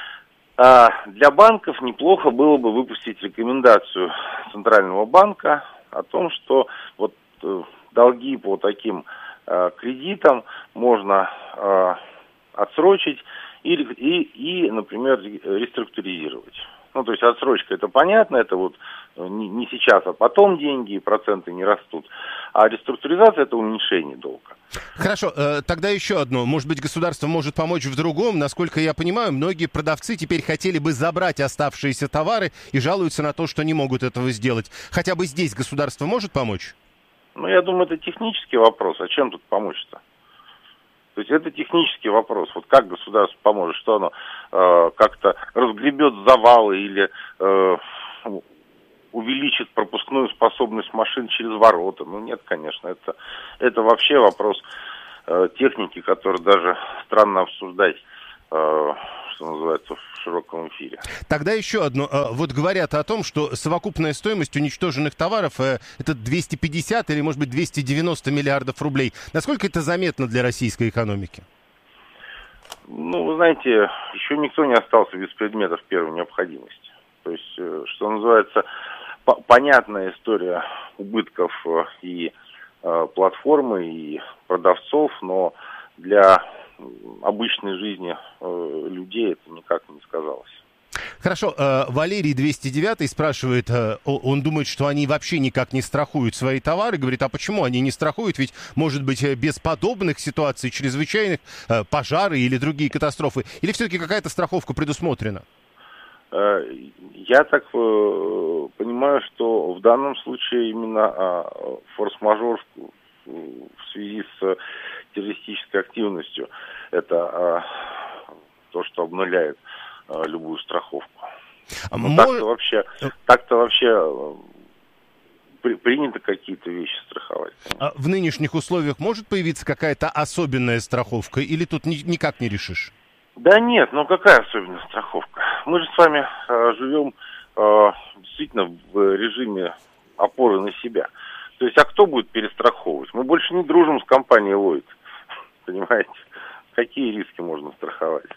для банков неплохо было бы выпустить рекомендацию Центрального банка о том, что вот долги по таким кредитам можно отсрочить и, и, и, например, реструктуризировать. Ну, то есть отсрочка, это понятно, это вот не, не сейчас, а потом деньги, и проценты не растут. А реструктуризация – это уменьшение долга. Хорошо, э, тогда еще одно. Может быть, государство может помочь в другом. Насколько я понимаю, многие продавцы теперь хотели бы забрать оставшиеся товары и жалуются на то, что не могут этого сделать. Хотя бы здесь государство может помочь? Ну, я думаю, это технический вопрос. А чем тут помочь-то? То есть это технический вопрос. Вот как государство поможет? Что оно э, как-то разгребет завалы или э, увеличит пропускную способность машин через ворота? Ну нет, конечно. Это, это вообще вопрос э, техники, который даже странно обсуждать, э, что называется, в широком эфире. Тогда еще одно. Вот говорят о том, что совокупная стоимость уничтоженных товаров это двести пятьдесят или, может быть, двести девяносто миллиардов рублей. Насколько это заметно для российской экономики? Ну, вы знаете, еще никто не остался без предметов первой необходимости. То есть, что называется, по- понятная история убытков и э, платформы, и продавцов, но для обычной жизни э, людей это никак не сказалось. Хорошо, э, Валерий двести девять спрашивает, э, он думает, что они вообще никак не страхуют свои товары, говорит, а почему они не страхуют, ведь, может быть, без подобных ситуаций, чрезвычайных, э, пожары или другие катастрофы, или все-таки какая-то страховка предусмотрена? Э, я так э, понимаю, что в данном случае именно э, форс-мажор в, в связи с террористической активностью, это а, то, что обнуляет а, любую страховку. А ну, мож... Так-то вообще, так-то вообще а, при, принято какие-то вещи страховать. А в нынешних условиях может появиться какая-то особенная страховка, или тут ни, никак не решишь? Да нет, ну какая особенная страховка? Мы же с вами а, живем а, действительно в режиме опоры на себя. То есть, а кто будет перестраховывать? Мы больше не дружим с компанией Lloyd. Понимаете? Какие риски можно страховать?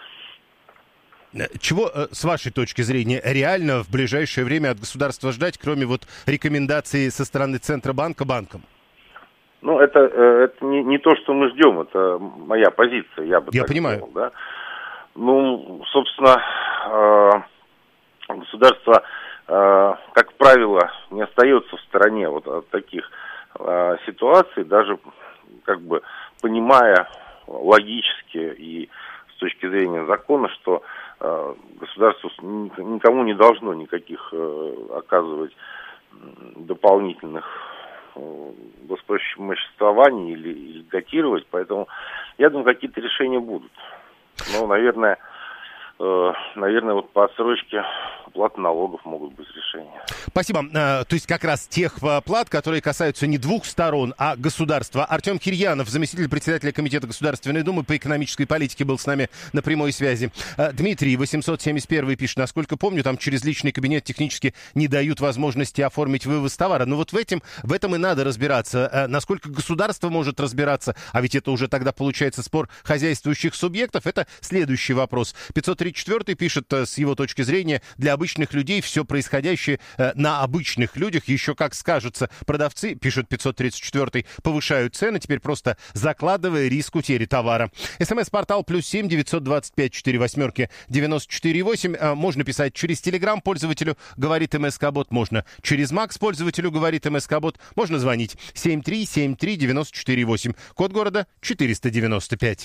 Чего, с вашей точки зрения, реально в ближайшее время от государства ждать, кроме вот рекомендаций со стороны Центробанка банкам? Ну, это, это не, не то, что мы ждем, это моя позиция, я бы я так понимаю. сказал, да? Ну, собственно, государство, как правило, не остается в стороне вот от таких ситуаций, даже как бы понимая логически и с точки зрения закона, что э, государство никому не должно никаких э, оказывать дополнительных э, воспомоществований или, или датировать, поэтому я думаю, какие-то решения будут. Но, наверное, э, наверное, вот по отсрочке уплаты налогов могут быть решения. Спасибо. То есть как раз тех плат, которые касаются не двух сторон, а государства. Артем Кирьянов, заместитель председателя Комитета Государственной Думы по экономической политике, был с нами на прямой связи. Дмитрий, восемьсот семьдесят один, пишет, насколько помню, там через личный кабинет технически не дают возможности оформить вывоз товара. Но вот в этом, в этом и надо разбираться. Насколько государство может разбираться, а ведь это уже тогда получается спор хозяйствующих субъектов, это следующий вопрос. пятьсот тридцать четыре пишет, с его точки зрения, для обычных людей все происходящее на обычных людях еще как скажется. Продавцы, пишет пятьсот тридцать четыре, повышают цены, теперь просто закладывая риск утери товара. СМС-портал плюс семь девятьсот двадцать пять четыре восьмерки девяносто четыре восемь. Можно писать через Телеграм пользователю, говорит МСК-бот. Можно через Макс пользователю, говорит МСК-бот. Можно звонить семь три семь три девять четыре восемь. Код города четыреста девяносто пять.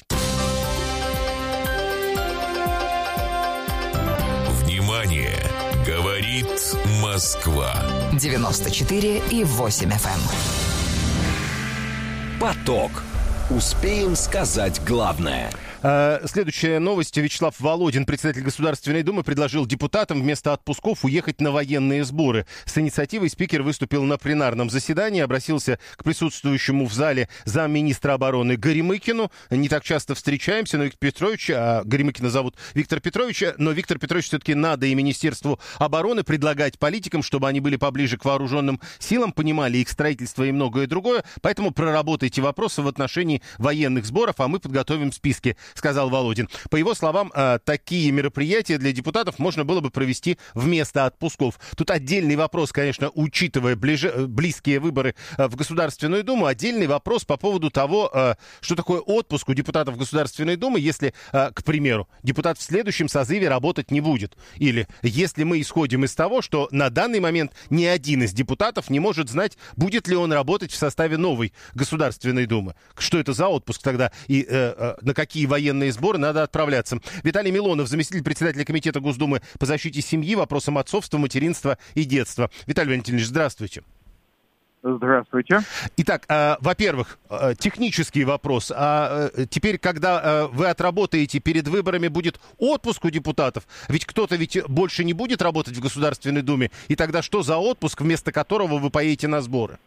Внимание! Говорит Москва. девяносто четыре и восемь эф эм. Поток. Успеем сказать главное. Следующая новость. Вячеслав Володин, председатель Государственной Думы, предложил депутатам вместо отпусков уехать на военные сборы. С инициативой спикер выступил на пленарном заседании, обратился к присутствующему в зале замминистра обороны Горемыкину. Не так часто встречаемся, но Виктор Петрович, а Горемыкина зовут Виктор Петрович, но Виктор Петрович все-таки надо и Министерству обороны предлагать политикам, чтобы они были поближе к вооруженным силам, понимали их строительство и многое другое. Поэтому проработайте вопросы в отношении военных сборов, а мы подготовим списки, сказал Володин. По его словам, такие мероприятия для депутатов можно было бы провести вместо отпусков. Тут отдельный вопрос, конечно, учитывая ближе, близкие выборы в Государственную Думу, отдельный вопрос по поводу того, что такое отпуск у депутатов Государственной Думы, если, к примеру, депутат в следующем созыве работать не будет. Или если мы исходим из того, что на данный момент ни один из депутатов не может знать, будет ли он работать в составе новой Государственной Думы. Что это за отпуск тогда и э, э, на какие военные сборы надо отправляться. Виталий Милонов, заместитель председателя Комитета Госдумы по защите семьи, вопросам отцовства, материнства и детства. Виталий Валентинович, здравствуйте. Здравствуйте. Итак, э, во-первых, э, технический вопрос. А э, теперь, когда э, вы отработаете перед выборами, будет отпуск у депутатов? Ведь кто-то ведь больше не будет работать в Государственной Думе. И тогда что за отпуск, вместо которого вы поедете на сборы?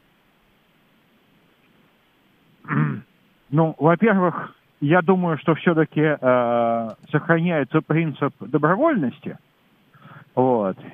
Ну, во-первых, я думаю, что все-таки э, сохраняется принцип добровольности. Вот.